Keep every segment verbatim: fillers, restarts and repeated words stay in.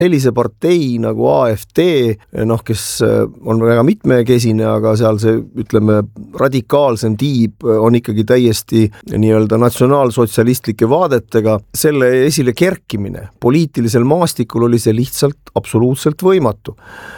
sellise partei nagu A F D, noh, kes on väga mitmekesine, aga seal see, ütleme, radikaalsem tiib on ikkagi täiesti nii-öelda natsionaalsotsialistlike vaadetega, selle esile kerkimine poliitilisel maastikul oli see lihtsalt absoluutselt võimatu.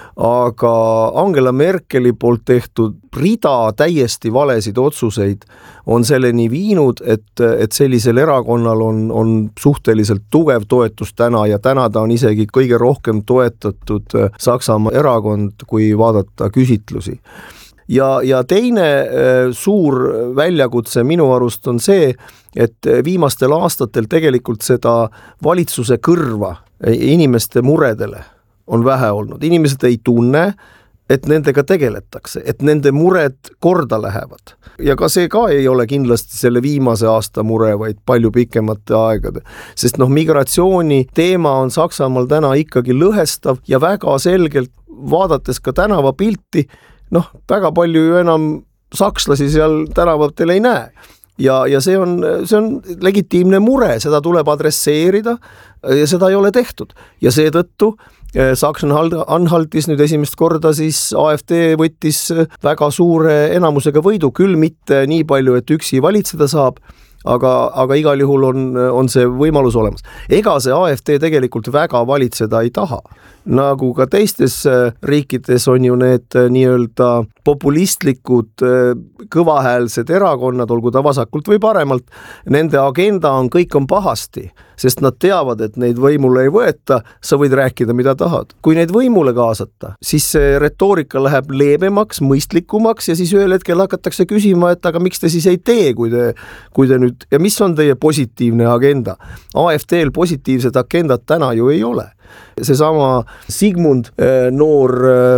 Aga Angela Merkeli poolt tehtud rida täiesti valesid otsuseid on selleni viinud, et, et sellisel erakonnal on, on suhteliselt tugev toetus täna ja täna ta on isegi kõige rohkem toetatud Saksamaa erakond, kui vaadata küsitlusi. Ja, ja teine suur väljakutse minu arust on see, et viimastel aastatel tegelikult seda valitsuse kõrva inimeste muredele on vähe olnud. Inimesed ei tunne, et nendega tegeletakse, et nende mured korda lähevad. Ja ka see ka ei ole kindlasti selle viimase aasta mure, vaid palju pikemate aegade. Sest noh, migratsiooni teema on Saksamaal täna ikkagi lõhestav ja väga selgelt vaadates ka tänavapilti, noh, väga palju ju enam sakslasi seal tänavatel ei näe. Ja, ja see on, see on legitiimne mure, seda tuleb adresseerida ja seda ei ole tehtud. Ja seetõttu Sachsen-Anhaltis nüüd esimest korda siis A F D võttis väga suure enamusega võidu, küll mitte nii palju, et üksi valitseda saab, aga, aga igal juhul on, on see võimalus olemas. Ega see A F D tegelikult väga valitseda ei taha. Nagu ka teistes riikides on ju need nii-öelda populistlikud kõvahäälsed erakonnad, olgu ta vasakult või paremalt, nende agenda on kõik on pahasti, sest nad teavad, et neid võimule ei võeta, sa võid rääkida, mida tahad. Kui neid võimule kaasata, siis see retoorika läheb leebemaks, mõistlikumaks ja siis ühel hetkel hakatakse küsima, et aga miks te siis ei tee, kui te, kui te nüüd, ja mis on teie positiivne agenda? A F D-l positiivset agendat täna ju ei ole. See sama Sigmund, noor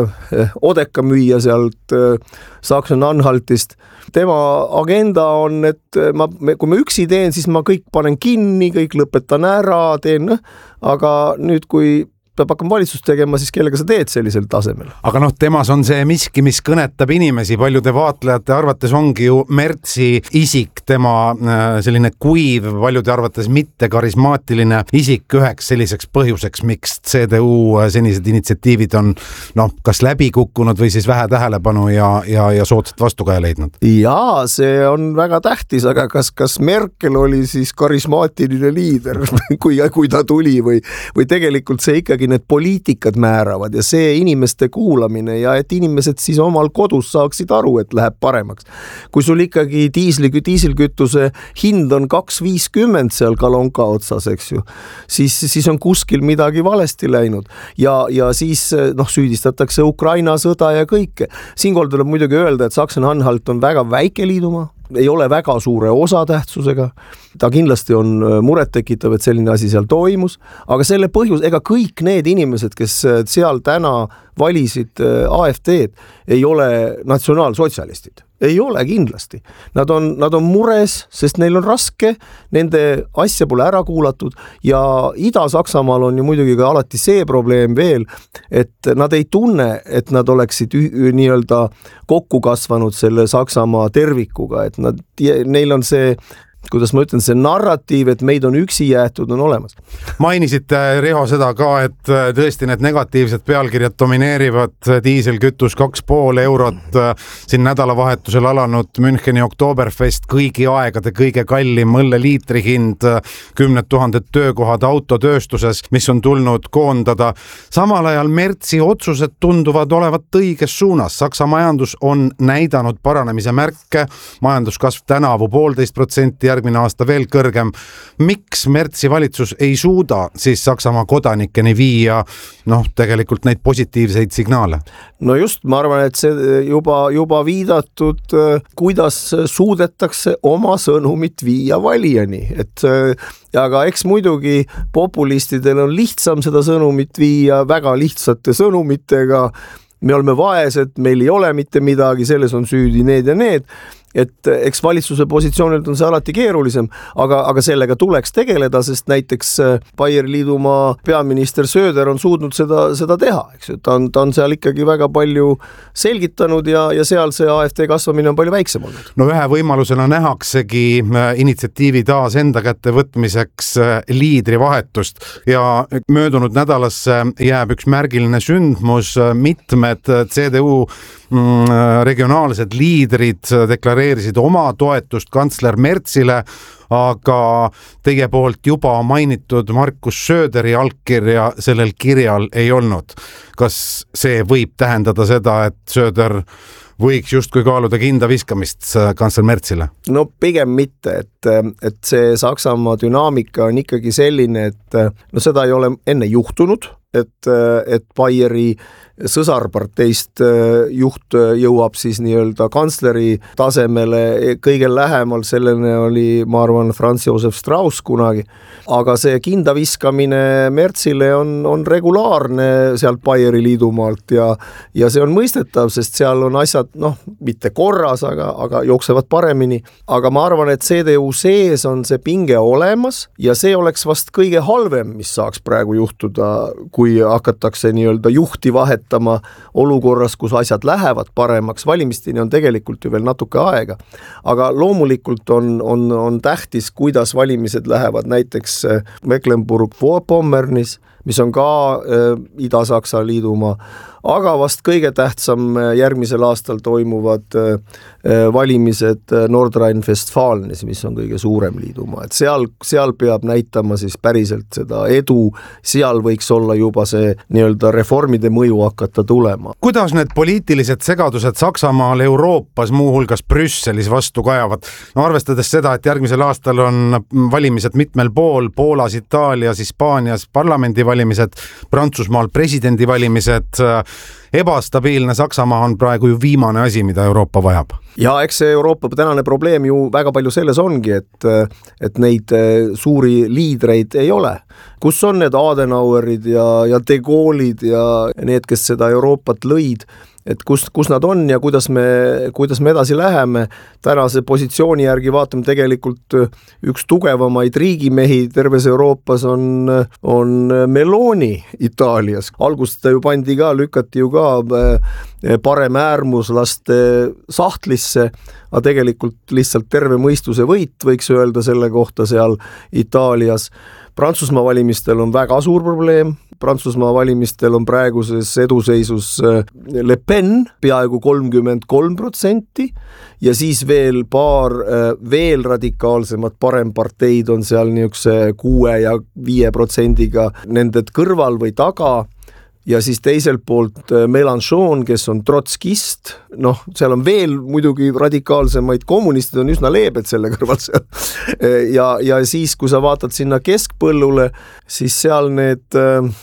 odeka müüja sealt Sachsen-Anhaltist, tema agenda on, et ma, kui ma üksi teen, siis ma kõik panen kinni, kõik lõpetan ära, teen, aga nüüd kui peab hakkama valitsust tegema, siis kellega sa teed sellisel tasemel. Aga noh, temas on see miski, mis kõnetab inimesi, paljude vaatlejate arvates ongi ju Mertsi isik, tema selline kuiv, paljude arvates mitte karismaatiline isik üheks selliseks põhjuseks, miks C D U senised initsiatiivid on noh, kas läbi kukkunud või siis vähe tähelepanu ja, ja, ja soodsat vastukaja leidnud. Jaa, see on väga tähtis, aga kas, kas Merkel oli siis karismaatiline liider, kui, kui ta tuli või, või tegelikult see ikkagi need poliitikad määravad ja see inimeste kuulamine ja et inimesed siis omal kodus saaksid aru, et läheb paremaks. Kui sul ikkagi diisli, diiselkütuse hind on kaks viiskümmend seal kalonka otsas, eks ju, siis, siis on kuskil midagi valesti läinud ja, ja siis noh, süüdistatakse Ukraina sõda ja kõike. Siinkohal tuleb muidugi öelda, et Sachsen-Anhalt on väga väike liidumaa, ei ole väga suure osatähtsusega. Ta kindlasti on muret tekitav, et selline asi seal toimus, aga selle põhjus, ega kõik need inimesed, kes seal täna valisid A F D-d, ei ole natsionaalsotsialistid. Ei ole kindlasti. Nad on, nad on mures, sest neil on raske, nende asja pole ära kuulatud ja Ida-Saksamaal on ju muidugi ka alati see probleem veel, et nad ei tunne, et nad oleksid nii-öelda kokku kasvanud selle Saksamaa tervikuga, et nad, neil on see kuidas ma ütlen, see narratiiv, et meid on üksi jäetud, on olemas. Mainisite, Riho, seda ka, et tõesti need negatiivsed pealkirjad domineerivad, diiselkütus kaks pool eurot, siin nädalavahetusel alanud Müncheni Oktoberfest, kõigi aegade kõige kallim õlleliitri hind, kümned tuhanded töökohad autotööstuses, mis on tulnud koondada. Samal ajal Mertsi otsused tunduvad olevat õiges suunas. Saksa majandus on näidanud paranemise märke, majanduskasv tänavu poolteist protsenti, järgmine aasta veel kõrgem. Miks Mertsi valitsus ei suuda siis Saksamaa kodanikeni viia noh, tegelikult neid positiivseid signaale? No just, ma arvan, et see juba, juba viidatud, kuidas suudetakse oma sõnumit viia valijani. Et, aga eks muidugi populistidel on lihtsam seda sõnumit viia väga lihtsate sõnumitega. Me oleme vaesed, meil ei ole mitte midagi, selles on süüdi need ja need. et eks valitsuse positsioonilt on see alati keerulisem, aga, aga sellega tuleks tegeleda, sest näiteks Baieri liidumaa peaminister Söder on suutnud seda, seda teha, eks ju, ta on, ta on seal ikkagi väga palju selgitanud ja, ja seal see A F D kasvamine on palju väiksem olnud. No ühe võimalusena nähaksegi initsiatiivi taas enda kätte võtmiseks liidrivahetust ja möödunud nädalasse jääb üks märgiline sündmus, mitmed C D U regionaalsed liidrid deklareerisid oma toetust kantsler Merzile, aga teie poolt juba mainitud Markus Söderi allkirja sellel kirjal ei olnud. Kas see võib tähendada seda, et Söder võiks justkui kaaluda kinda viskamist kantsler Merzile? No pigem mitte, et, et see Saksamaa dünaamika on ikkagi selline, et no seda ei ole enne juhtunud, et, et Baieri sõsarparteist juht jõuab siis nii-öelda kantsleri tasemele, kõige lähemal sellele oli, ma arvan, Franz Josef Strauss kunagi, aga see kinda viskamine Merzile on, on regulaarne sealt Baieri liidumaalt ja, ja see on mõistetav, sest seal on asjad, noh, mitte korras, aga, aga jooksevad paremini, aga ma arvan, et C D U sees on see pinge olemas ja see oleks vast kõige halvem, mis saaks praegu juhtuda, kui hakatakse nii-öelda juhti vahet olukorras, kus asjad lähevad paremaks, valimistini on tegelikult ju veel natuke aega, aga loomulikult on, on, on tähtis, kuidas valimised lähevad näiteks Mecklenburg-Vorpommernis, mis on ka äh, Ida-Saksa liidumaa, aga vast kõige tähtsam järgmisel aastal toimuvad äh, valimised Nordrhein-Westfalenis, mis on kõige suurem liidumaa, et seal, seal peab näitama siis päriselt seda edu, seal võiks olla juba see nii-öelda reformide mõju hakata tulema. Kuidas need poliitilised segadused Saksamaal, Euroopas, muuhulgas Brüsselis vastu kajavad? No arvestades seda, et järgmisel aastal on valimised mitmel pool, Poolas, Itaalias, Hispaanias parlamendivalimised, Prantsusmaal presidendivalimised, ebastabiilne Saksamaa on praegu ju viimane asi, mida Euroopa vajab. Ja eks see Euroopa tänane probleem ju väga palju selles ongi, et, et neid suuri liidreid ei ole. Kus on need Adenauerid ja, ja De Gaulle'id ja need, kes seda Euroopat lõid, et kus, kus nad on ja kuidas me, kuidas me edasi läheme. Tänase positsiooni järgi vaatame tegelikult üks tugevamaid riigimehi terves Euroopas on, on Meloni Itaalias. Algust ta ju pandi ka, lükati ju ka parem äärmuslaste sahtlisse, aga tegelikult lihtsalt terve mõistuse võit, võiks öelda selle kohta seal Itaalias. Prantsusmaa valimistel on väga suur probleem. Prantsusmaa valimistel on praeguses eduseisus Le Pen peaaegu kolmkümmend kolm protsenti ja siis veel paar veel radikaalsemad paremparteid on seal niisuguse kuue ja viie protsendiga nende kõrval või taga. Ja siis teiselt poolt Mélenchon, kes on trotskist, noh, seal on veel muidugi radikaalsemaid, kommunistid on üsna leebed selle kõrval seal. Ja, ja siis, kui sa vaatad sinna keskpõllule, siis seal need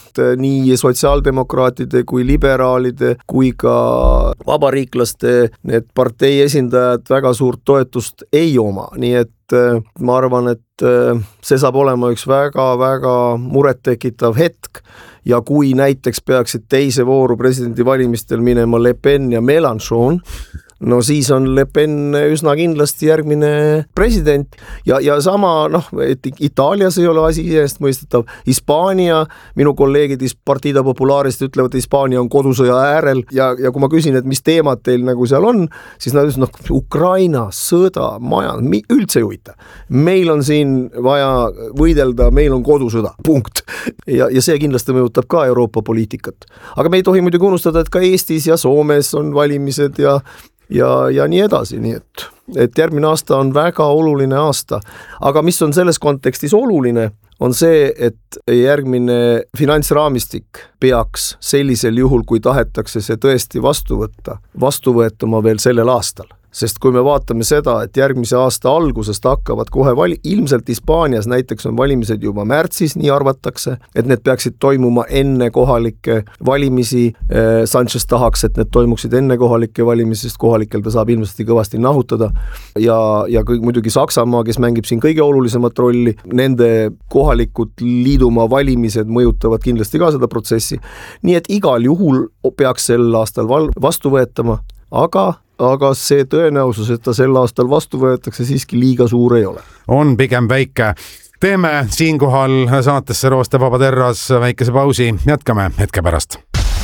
nii sotsiaaldemokraatide kui liberaalide kui ka vabariiklaste need partei esindajad väga suurt toetust ei oma, nii et ma arvan, et see saab olema üks väga-väga murettekitav hetk ja kui näiteks peaksid teise vooru presidendivalimistel minema Le Pen ja Mélenchon, no siis on Le Pen üsna kindlasti järgmine president ja, ja sama, noh, et Itaalias ei ole asi iseenesest mõistetav. Hispaania, minu kolleegid Partida Popularist ütlevad, et Hispaania on kodusõja äärel ja, ja kui ma küsin, et mis teemad teil nagu seal on, siis nad ütlevad, noh, Ukraina, sõda, maja, üldse ei huvita. Meil on siin vaja võidelda, meil on kodusõda, punkt. Ja, ja see kindlasti mõjutab ka Euroopa poliitikat. Aga me ei tohi muidugi unustada, et ka Eestis ja Soomes on valimised ja ja, ja nii edasi, nii et, et järgmine aasta on väga oluline aasta. Aga mis on selles kontekstis oluline, on see, et järgmine finantsraamistik peaks sellisel juhul, kui tahetakse see tõesti vastu võtta, vastu võetama veel sellel aastal. Sest kui me vaatame seda, et järgmise aasta algusest hakkavad kohe vali-, ilmselt Hispaanias näiteks on valimised juba märtsis, nii arvatakse, et need peaksid toimuma enne kohalikke valimisi. Sanchez tahaks, et need toimuksid enne kohalikke valimisi, sest kohalikel ta saab ilmselt kõvasti nahutada. Ja, ja kõik muidugi Saksamaa, kes mängib siin kõige olulisemat rolli, nende kohalikud liidumaa valimised mõjutavad kindlasti ka seda protsessi. Nii et igal juhul peaks sel aastal val- vastu võetama, aga aga see tõenäosus, et ta sel aastal vastu võetakse, siiski liiga suur ei ole. On pigem väike. Teeme siinkohal saatesse Rooste Vaba Terras väikese pausi, jätkame hetke pärast.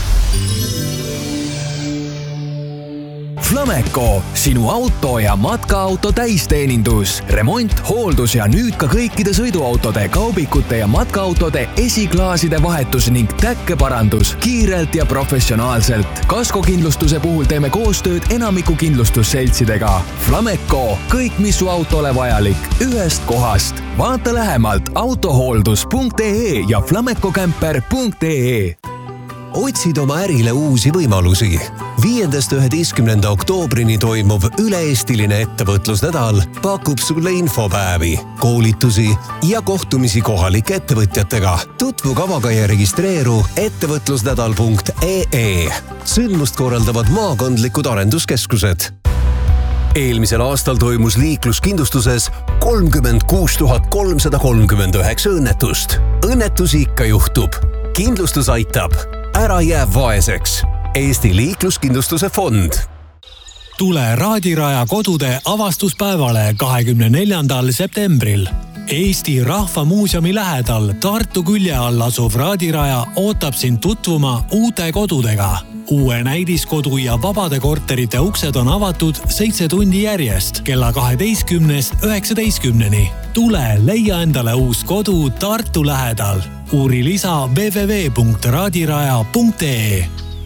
Flameco, sinu auto ja matkaauto täisteenindus, remont, hooldus ja nüüd ka kõikide sõiduautode, kaubikute ja matkaautode esiklaaside vahetus ning täkkeparandus kiirelt ja professionaalselt. Kaskokindlustuse puhul teeme koostööd enamiku kindlustusseltsidega. Flameco, kõik mis su autole vajalik, ühest kohast. Vaata lähemalt autohooldus punkt ee ja flamecocamper punkt ee. Otsid oma ärile uusi võimalusi. Viiendast üheteistkümnenda oktoobrini toimuv üle-eestiline ettevõtlusnädal pakub sulle infopäevi, koolitusi ja kohtumisi kohalike ettevõtjatega. Tutvu kavaga ja registreeru ettevõtlusnädal punkt ee. Sündmust korraldavad maakondlikud arenduskeskused. Eelmisel aastal toimus liikluskindlustuses kolmkümmend kuus tuhat kolmsada kolmkümmend üheksa õnnetust. Õnnetusi ikka juhtub. Kindlustus aitab. Ära jää vaeseks. Eesti liikluskindlustuse fond. Tule Raadiraja kodude avastuspäevale kahekümne neljandal septembril. Eesti Rahva Muuseumi lähedal Tartu külje all asuv Raadiraja ootab sind tutvuma uute kodudega. Uue näidiskodu ja vabade korterite uksed on avatud seitse tundi järjest kella kaheteistkümnest üheksateistkümneni. Tule leia endale uus kodu Tartu lähedal. Uuri lisa double-u double-u double-u punkt raadiraja punkt ee.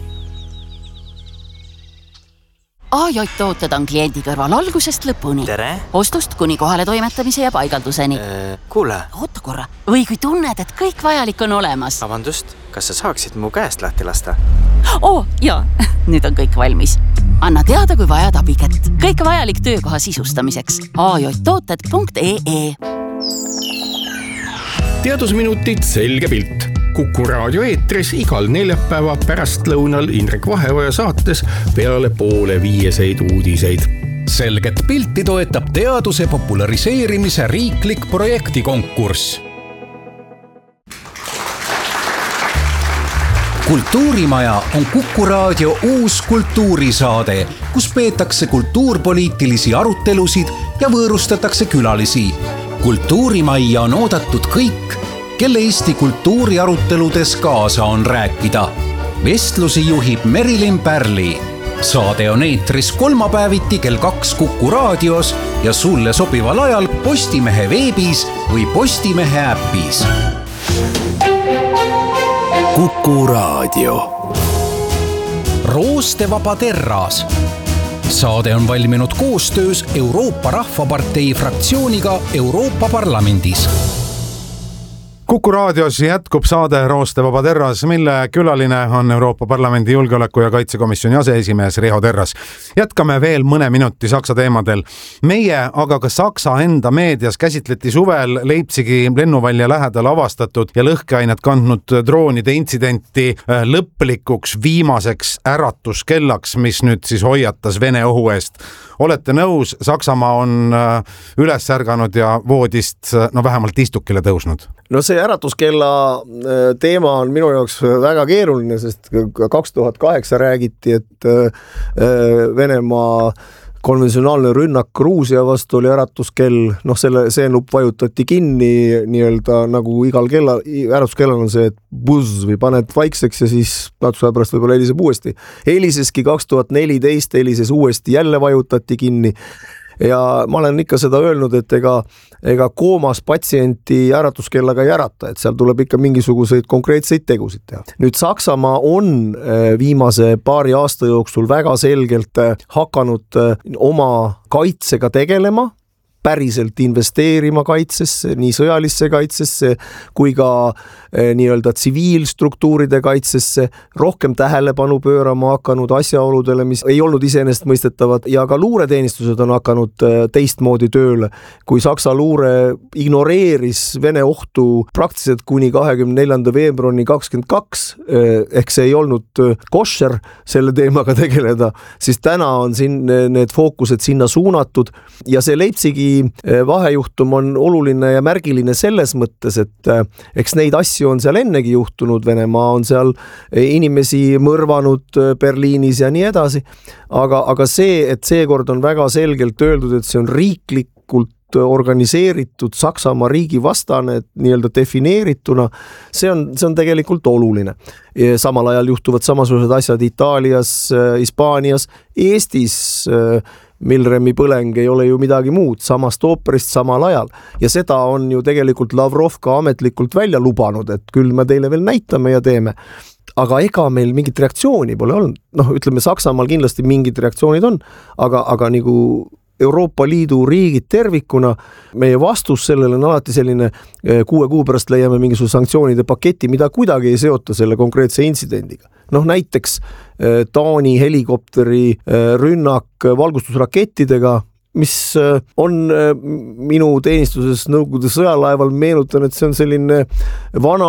A J tooted on kliendi kõrval algusest lõpuni. Tere! Ostust kuni kohale toimetamise ja paigalduseni. Äh, kuule! Oota korra. Või kui tunned, et kõik vajalik on olemas. Vabandust, kas sa saaksid mu käest lahti lasta? Oo, jaa. Nüüd on kõik valmis. Anna teada, kui vajad abikätt. Kõik vajalik töökoha sisustamiseks. A J tooted punkt ee. Teadusminutid selge pilt. Kuku raadio eetris igal neljapäeva pärast lõunal Indrek Vaheoja saates peale poole viieseid uudiseid. Selget pilti toetab teaduse populariseerimise riiklik projektikonkurss. Kultuurimaja on Kuku raadio uus kultuurisaade, kus peetakse kultuurpoliitilisi arutelusid ja võõrustatakse külalisi. Kultuurimajja on oodatud kõik, kelle Eesti kultuuriaruteludes kaasa on rääkida. Vestlusi juhib Merilin Pärli. Saade on eetris kolmapäeviti kell kaks Kuku raadios ja sulle sobival ajal Postimehe veebis või Postimehe äppis. Kuku raadio. Rooste Vaba Terras. Saade on valminud koostöös Euroopa Rahvapartei fraktsiooniga Euroopa Parlamendis. Kuku raadios jätkub saade Rooste Vaba Terras, mille külaline on Euroopa Parlamendi julgeoleku- ja kaitsekomisjoni aseesimees Riho Terras. Jätkame veel mõne minuti Saksa teemadel. Meie, aga ka Saksa enda meedias käsitleti suvel Leipzigi lennuvälja lähedal avastatud ja lõhkeainet kandnud droonide intsidenti lõplikuks viimaseks äratuskellaks, mis nüüd siis hoiatas Vene ohu eest. Olete nõus, Saksamaa on üles ärganud ja voodist no vähemalt istukile tõusnud? No see äratuskella teema on minu jaoks väga keeruline, sest kaks tuhat kaheksa räägiti, et Venemaa konventsionaalne rünnak Gruusia vastu oli äratuskell, noh selle, see nupp vajutati kinni nii-öelda nagu igal kella, äratuskellal on see, et buzz või paned vaikseks ja siis natuke pärast võib-olla heliseb uuesti. Heliseski kaks tuhat neliteist helises uuesti jälle vajutati kinni. Ja ma olen ikka seda öelnud, et ega, ega koomas patsienti äratuskellaga ei ärata, et seal tuleb ikka mingisuguseid konkreetseid tegusid teha. Nüüd Saksamaa on viimase paari aasta jooksul väga selgelt hakanud oma kaitsega tegelema, päriselt investeerima kaitsesse, nii sõjalisse kaitsesse kui ka eh, nii-öelda tsiviilstruktuuride kaitsesse, rohkem tähelepanu pöörama hakanud asjaoludele, mis ei olnud iseenesest mõistetavad ja ka luureteenistused on hakanud eh, teistmoodi tööle. Kui Saksa luure ignoreeris Vene ohtu praktiliselt kuni kahekümne neljanda veebruarini kakskümmend kaks, eh, ehk see ei olnud košer selle teemaga tegeleda, siis täna on siin need fookused sinna suunatud ja see Leipzigi vahejuhtum on oluline ja märgiline selles mõttes, et eks neid asju on seal ennegi juhtunud, Venemaa on seal inimesi mõrvanud Berliinis ja nii edasi, aga, aga see, et seekord on väga selgelt öeldud, et see on riiklikult organiseeritud Saksamaa riigi vastane, nii-öelda defineerituna, see on, see on tegelikult oluline. Samal ajal juhtuvad samasugused asjad Itaalias, Hispaanias, Eestis, Milremi põleng ei ole ju midagi muud, samast ooperist samal ajal. Ja seda on ju tegelikult Lavrov ka ametlikult välja lubanud, et küll me teile veel näitame ja teeme. Aga ega meil mingit reaktsiooni pole olnud. Noh, ütleme, Saksamaal kindlasti mingid reaktsioonid on, aga, aga nagu Euroopa Liidu riigid tervikuna, meie vastus sellele on alati selline kuue kuu pärast leiame mingisuguse sanktsioonide paketi, mida kuidagi ei seota selle konkreetse intsidendiga. Noh, näiteks Taani helikopteri rünnak valgustusrakettidega, mis on minu teenistuses Nõukogude sõjalaeval meenutan, et see on selline vana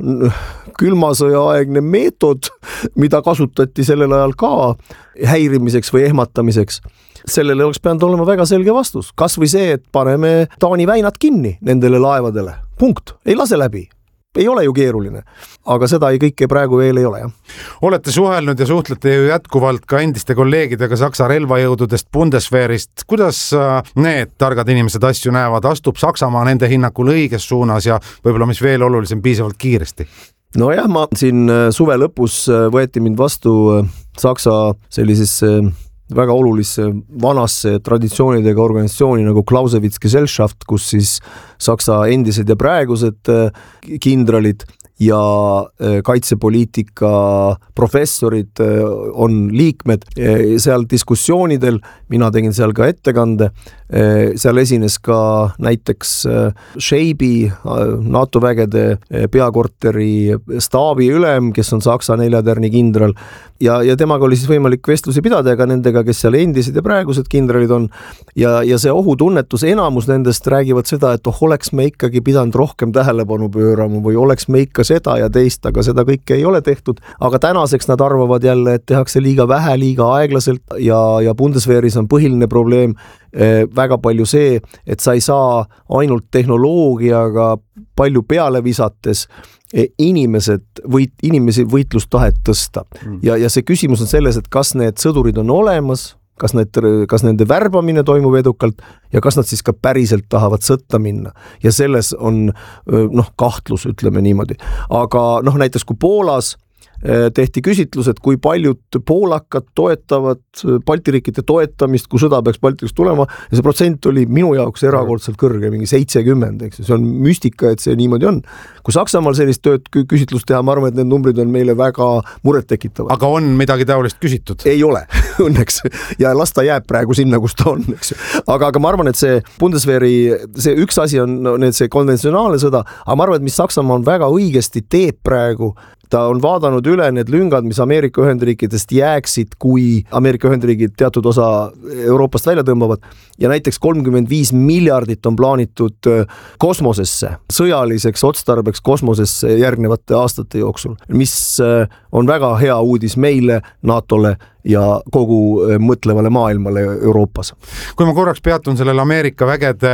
külmasõjaaegne meetod, mida kasutati sellel ajal ka häirimiseks või ehmatamiseks. Sellele oleks pidanud olema väga selge vastus. Kas või see, et paneme Taani väinad kinni nendele laevadele. Punkt. Ei lase läbi. Ei ole ju keeruline. Aga seda ei kõike praegu veel ei ole. Jah. Olete suhelnud ja suhtlete ju jätkuvalt ka endiste kolleegidega Saksa relvajõududest Bundeswehrist. Kuidas need targad inimesed asju näevad? Astub Saksamaa nende hinnakul õiges suunas ja võib-olla mis veel olulisem piisavalt kiiresti? No jah, ma siin suve lõpus võeti mind vastu Saksa sellisesse väga olulisse vanasse traditsioonidega organisatsiooni nagu Clausewitz Gesellschaft, kus siis Saksa endised ja praegused kindralid ja kaitsepoliitika professorid on liikmed. Seal diskussioonidel, mina tegin seal ka ettekande, seal esines ka näiteks Scheibi, NATO vägede peakorteri staabi ülem, kes on Saksa neljatärni kindral, ja, ja temaga oli siis võimalik vestlusi pidada ka nendega, kes seal endised ja praegused kindralid on, ja, ja see ohutunnetus, enamus nendest räägivad seda, et oh, oleks me ikkagi pidanud rohkem tähelepanu pöörama või oleks me ikka seda ja teist, aga seda kõike ei ole tehtud, aga tänaseks nad arvavad jälle, et tehakse liiga vähe, liiga aeglaselt ja, ja Bundeswehris on põhiline probleem eh, väga palju see, et sa ei saa ainult tehnoloogiaga palju peale visates eh, inimesed võit, inimesi võitlustahet tõsta. Mm. Ja, ja see küsimus on selles, et kas need sõdurid on olemas, kas, need, kas nende värbamine toimub edukalt ja kas nad siis ka päriselt tahavad sõtta minna. Ja selles on noh, kahtlus, ütleme niimoodi. Aga noh, näiteks kui Poolas tehti küsitlus, et kui paljud poolakad toetavad Balti riikide toetamist, kui sõda peaks Baltiks tulema, ja see protsent oli minu jaoks erakordselt kõrge, mingi seitsekümmend, eks. See on müstika, et see niimoodi on. Kui Saksamaal sellist tööd küsitlust teha, ma arvan, et need numbrid on meile väga muret tekitavad. Aga on midagi taolist küsitud? Ei ole, õnneks. Ja las ta jääb praegu sinna, kus ta on, eks. Aga, aga ma arvan, et see Bundeswehri, see üks asi on no, need see konventsionaalne sõda, aga ma arvan, et mis Saksamaa on väga õigesti teeb praegu, ta on vaadanud üle need lüngad, mis Ameerika Ühendriikidest jääksid, kui Ameerika Ühendriigid teatud osa Euroopast välja tõmbavad. Ja näiteks kolmkümmend viis miljardit on plaanitud kosmosesse, sõjaliseks otstarbeks kosmosesse järgnevate aastate jooksul, mis on väga hea uudis meile, NATOle ja kogu mõtlevale maailmale Euroopas. Kui ma korraks peatun sellel Ameerika vägede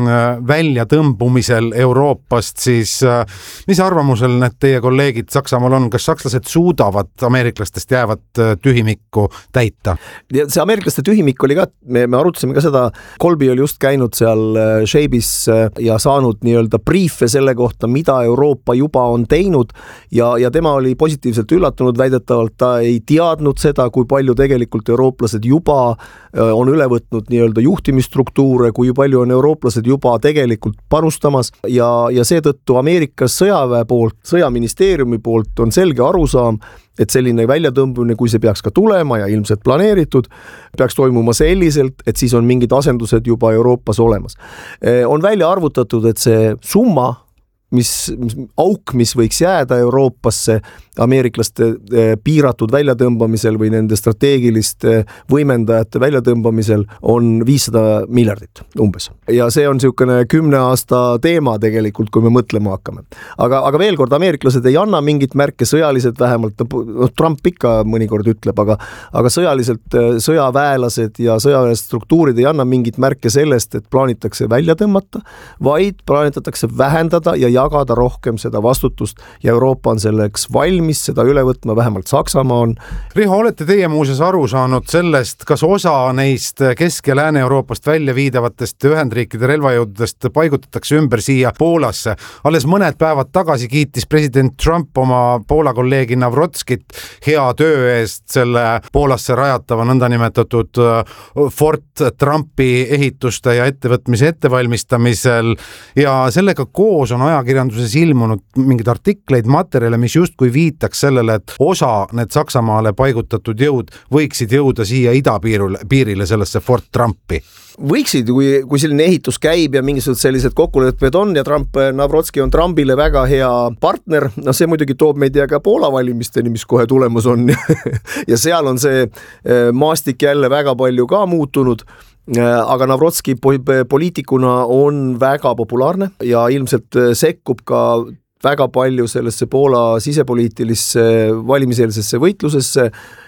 välja tõmbumisel Euroopast, siis mis arvamusel need teie kolleegid Saksamaal on? Kas sakslased suudavad ameeriklastest jäävat tühimikku täita? Ja see ameeriklaste tühimik oli ka, me, me arutasime ka seda, Kolbi oli just käinud seal Scheibis ja saanud nii-öelda briefe selle kohta, mida Euroopa juba on teinud ja, ja tema oli positiivselt üllatunud, väidetavalt ta ei teadnud seda, kui palju palju tegelikult eurooplased juba on üle võtnud nii-öelda juhtimisstruktuure, kui palju on eurooplased juba tegelikult panustamas ja, ja seetõttu Ameerikas sõjaväe poolt, sõjaministeeriumi poolt on selge arusaam, et selline väljatõmbumine, kui see peaks ka tulema ja ilmselt planeeritud, peaks toimuma selliselt, et siis on mingid asendused juba Euroopas olemas. On välja arvutatud, et see summa, mis, mis auk, mis võiks jääda Euroopasse ameeriklaste piiratud väljatõmbamisel või nende strateegiliste võimendajate väljatõmbamisel on viissada miljardit umbes. Ja see on niisugune kümne aasta teema tegelikult, kui me mõtlema hakkame. Aga, aga veel kord, ameeriklased ei anna mingit märke sõjaliselt vähemalt, no Trump ikka mõnikord ütleb, aga, aga sõjaliselt sõjaväelased ja sõjaväelased struktuurid ei anna mingit märke sellest, et plaanitakse välja tõmmata, vaid plaanitatakse vähendada ja jagada rohkem seda vastutust ja Euroopa on selleks valmis, seda üle võtma, vähemalt Saksamaa on. Riho, olete teie muuses aru saanud sellest, kas osa neist Kesk- ja Lääne-Euroopast välja viidavatest Ühendriikide relvajõududest paigutatakse ümber siia Poolasse? Alles mõned päevad tagasi kiitis president Trump oma Poola kolleegi Navrotskit hea töö eest selle Poolasse rajatava nõndanimetatud Fort Trumpi ehituste ja ettevõtmise ettevalmistamisel ja sellega koos on ajakirjanduses ilmunud mingid artikleid, materjale, mis justkui viitaks sellele, et osa need Saksamaale paigutatud jõud võiksid jõuda siia idapiirile sellesse Fort Trumpi. Võiksid, kui, kui selline ehitus käib ja mingisugused sellised kokkulepped on ja Trump, Navrotski on Trumpile väga hea partner, no see muidugi toob meid ja ka Poola valimisteni, mis kohe tulemus on ja seal on see maastik jälle väga palju ka muutunud. Aga Navrotski poliitikuna on väga populaarne ja ilmselt sekkub ka väga palju sellesse Poola sisepoliitilisse valimiseelsesse võitlusesse.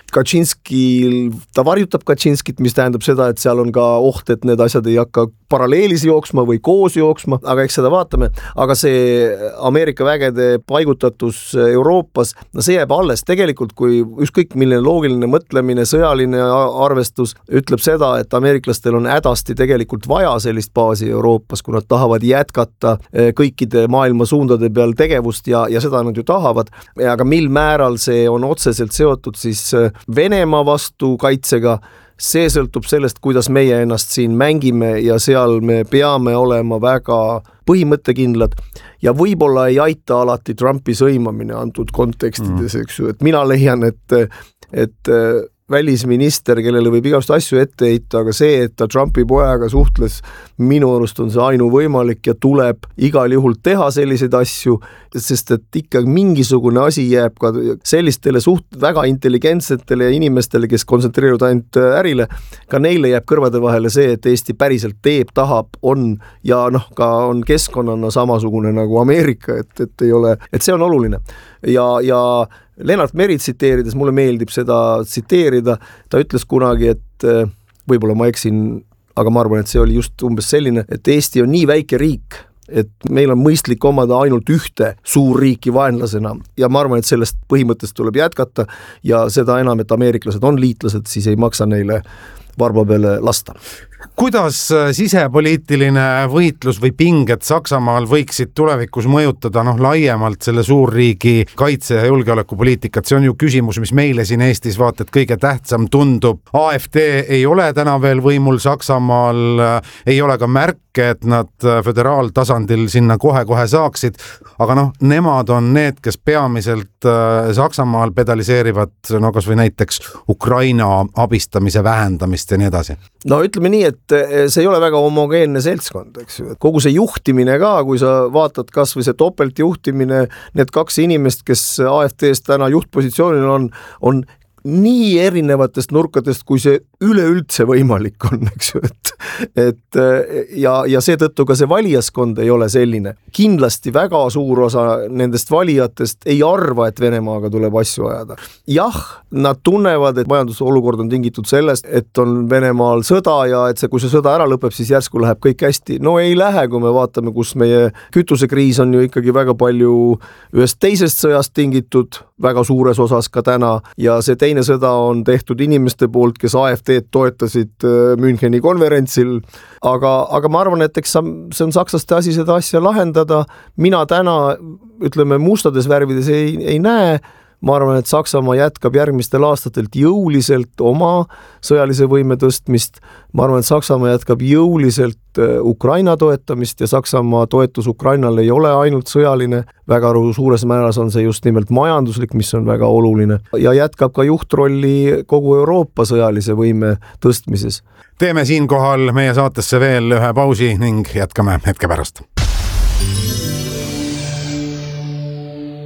Kaczynski, ta varjutab Kaczynskit, mis tähendab seda, et seal on ka oht, et need asjad ei hakka paralleelis jooksma või koos jooksma, aga eks seda vaatame. Aga see Ameerika vägede paigutatus Euroopas, no see jääb alles. Tegelikult, kui ükskõik milline loogiline mõtlemine, sõjaline arvestus ütleb seda, et ameeriklastel on hädasti tegelikult vaja sellist baasi Euroopas, kui nad tahavad jätkata kõikide maailma suundade peal tegevust ja, ja seda nad ju tahavad. Aga mil määral see on otseselt seotud siis Venemaa vastu kaitsega, see sõltub sellest, kuidas meie ennast siin mängime ja seal me peame olema väga põhimõttekindlad ja võib-olla ei aita alati Trumpi sõimamine antud kontekstides, eks ju, et mina leian, et, et välisminister, kellele võib igast asju ette heita, aga see, et ta Trumpi pojaga suhtles, minu arust on see ainu võimalik ja tuleb igal juhul teha selliseid asju, sest et ikka mingisugune asi jääb ka sellistele suht väga intelligentsetele inimestele, kes kontsentreeruvad ainult ärile, ka neile jääb kõrvade vahele see, et Eesti päriselt teeb, tahab, on ja noh, ka on keskkonnana samasugune nagu Ameerika, et, et ei ole, et see on oluline ja, ja Lennart Meri tsiteerides, mulle meeldib seda tsiteerida, ta ütles kunagi, et võib-olla ma eksin, aga ma arvan, et see oli just umbes selline, et Eesti on nii väike riik, et meil on mõistlik omada ainult ühte suurriiki vaenlasena ja ma arvan, et sellest põhimõttest tuleb jätkata ja seda enam, et ameeriklased on liitlased, siis ei maksa neile varba peale lasta. Kuidas sisepoliitiline võitlus või pinged Saksamaal võiksid tulevikus mõjutada noh, laiemalt selle suurriigi kaitse- ja julgeolekupoliitikat? See on ju küsimus, mis meile siin Eestis vaata, et kõige tähtsam tundub. A F D ei ole täna veel võimul Saksamaal, ei ole ka märke, et nad föderaaltasandil sinna kohe-kohe saaksid, aga noh, nemad on need, kes peamiselt Saksamaal pedaliseerivad, no kas või näiteks Ukraina abistamise vähendamist ja nii edasi. No ütleme nii, et see ei ole väga homogeenne seltskond, eks ju. Kogu see juhtimine ka, kui sa vaatad kas või see topeltjuhtimine, need kaks inimest, kes A F D-st täna juhtpositsioonil on, on nii erinevatest nurkadest, kui see üleüldse võimalik on, eks ju, et, et ja, ja seetõttu ka see valijaskond ei ole selline. Kindlasti väga suur osa nendest valijatest ei arva, et Venemaaga tuleb asju ajada. Jah, nad tunnevad, et majandusolukord on tingitud sellest, et on Venemaal sõda ja et see, kui see sõda ära lõpeb, siis järsku läheb kõik hästi. No ei lähe, kui me vaatame, kus meie kütusekriis on ju ikkagi väga palju ühest teisest sõjast tingitud, väga suures osas ka täna ja see teine sõda on tehtud inimeste poolt, kes A F D-d toetasid Müncheni konverentsil, aga, aga ma arvan, et eks see on sakslaste asi seda asja lahendada. Mina täna, ütleme, mustades värvides ei, ei näe. Ma arvan, et Saksamaa jätkab järgmistel aastatelt jõuliselt oma sõjalise võime tõstmist. Ma arvan, et Saksamaa jätkab jõuliselt Ukraina toetamist ja Saksamaa toetus Ukrainale ei ole ainult sõjaline. Väga suures määras on see just nimelt majanduslik, mis on väga oluline ja jätkab ka juhtrolli kogu Euroopa sõjalise võime tõstmises. Teeme siinkohal meie saatesse veel ühe pausi ning jätkame hetke pärast.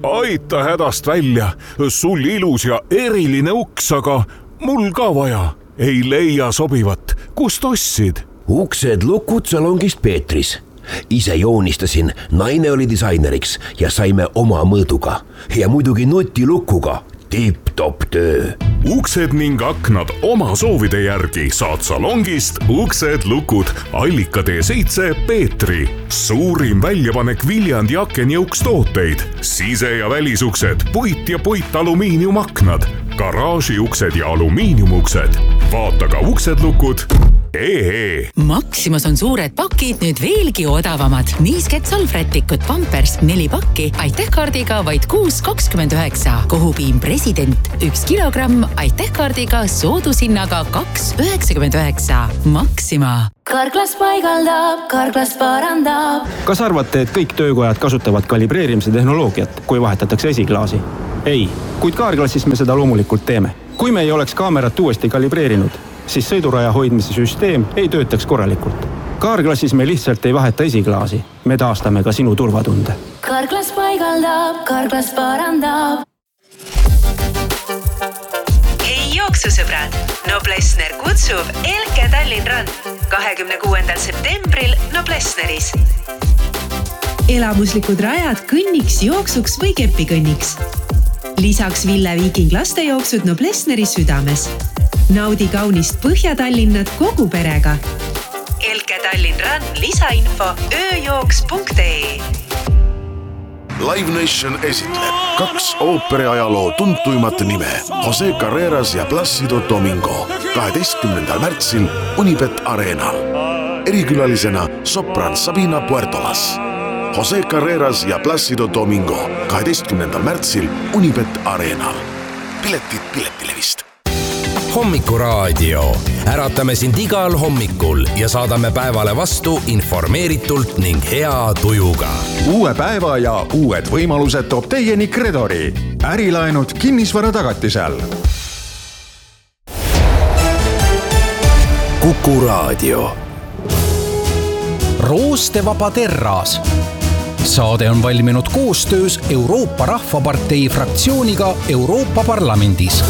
aita hädast välja, sul ilus ja eriline uks, aga mul ka vaja. Ei leia sobivat, kust ostsid? Uksed lukud salongist Peetris. Ise joonistasin, naine oli disaineriks ja saime oma mõõduga. Ja muidugi nutilukuga. Tipp-top töö. Uksed ning aknad oma soovide järgi saad salongist Uksed lukud Allika tee seitse Peetri. Suurim väljapanek Viljandi akenjõukstooteid. Sise- ja välisuksed, puit ja puitalumiiniumaknad, garaažiuksed ja alumiiniumuksed. Vaata ka Uksed lukud. Ehe. Maximas on suured pakid nüüd veelgi odavamad. Niisked salvrätikud Pampers neli pakki aitäh kaardiga vaid kuus kakskümmend üheksa. Kohupiim President üks kilogramm aitäh kaardiga soodushinnaga kaks üheksakümmend üheksa. Maxima. Karklas paigaldab, Karklas parandab. Kas arvate, et kõik töökojad kasutavad kalibreerimise tehnoloogiat, kui vahetatakse esiklaasi? Ei, kuid Karklassis me seda loomulikult teeme. Kui me ei oleks kaamerat uuesti kalibreerinud, siis sõiduraja hoidmise süsteem ei töötaks korralikult. Karklassis me lihtsalt ei vaheta esiklaasi. Me taastame ka sinu turvatunde. Karklas paigaldab, Karklas parandab. Hei jooksusõbrad! Noblessner kutsub Elke Tallinn Rand kahekümne kuuendal septembril Noblessneris. Elamuslikud rajad kõnniks, jooksuks või kepikõnniks. Lisaks Ville Viiking lastejooksud Noblessneri südames. Naudi kaunist Põhja-Tallinnat kogu perega. Elke Tallinn Rand lisainfo ööjooks punkt ee. Live Nation esitleb kaks ooperiajaloo tuntuimat nime Jose Carreras ja Plácido Domingo kaheteistkümnendal märtsil Unibet Arenal. Erikülalisena sopran Sabina Puertolas. Jose Carreras ja Plácido Domingo kaheteistkümnendal märtsil Unibet Arenal. Piletid Piletilevist. Hommikuraadio. Äratame sind igal hommikul ja saadame päevale vastu informeeritult ning hea tujuga. Uue päeva ja uued võimalused toob teieni Kredori. Ärilaenud kinnisvara tagatisel. Kuku Raadio. Roostevaba terras. Saade on valminud koostöös Euroopa Rahvapartei fraktsiooniga Euroopa Parlamendis.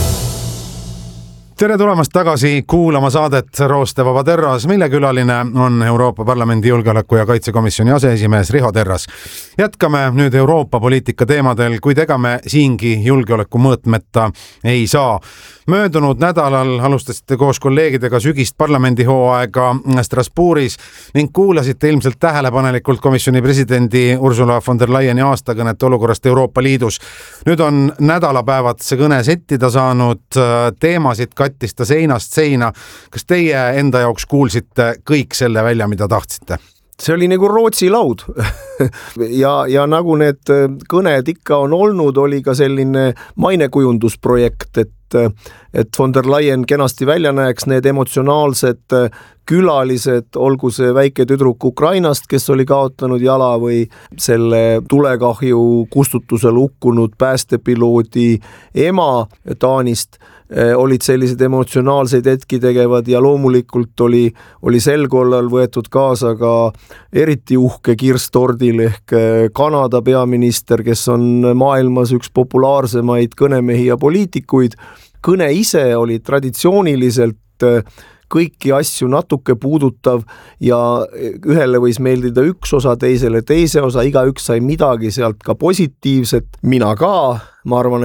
Tere tulemast tagasi kuulama saadet Roostevaba terras, mille külaline on Euroopa Parlamendi julgeoleku- ja kaitsekomisjoni aseesimees Riho Terras. Jätkame nüüd Euroopa poliitika teemadel, kuid ega me siingi julgeoleku mõõtmeta ei saa. Möödunud nädalal alustasite koos kolleegidega sügist parlamendihooaega Strasbourgis ning kuulasite ilmselt tähelepanelikult komisjoni presidendi Ursula von der Leyeni aastakõnet olukorrast Euroopa Liidus. Nüüd on nädalapäevad see kõne settida saanud, teemasid kattista seinast seina. Kas teie enda jaoks kuulsite kõik selle välja, mida tahtsite? See oli nagu Rootsi laud ja, ja nagu need kõned ikka on olnud, oli ka selline mainekujundusprojekt, et et von der Leyen kenasti välja näeks, need emotsionaalsed külalised, olgu see väike tüdruk Ukrainast, kes oli kaotanud jala, või selle tulekahju kustutusel hukkunud päästepiloodi ema Taanist, olid sellised emotsionaalseid hetki tegevad ja loomulikult oli, oli sel korral võetud kaasa ka eriti uhke Kirst Tordil ehk Kanada peaminister, kes on maailmas üks populaarsemaid kõnemehi ja poliitikuid. Kõne ise oli traditsiooniliselt kõiki asju natuke puudutav ja ühele võis meeldida üks osa, teisele teise osa, igaüks sai midagi sealt ka positiivset, mina ka. Ma arvan,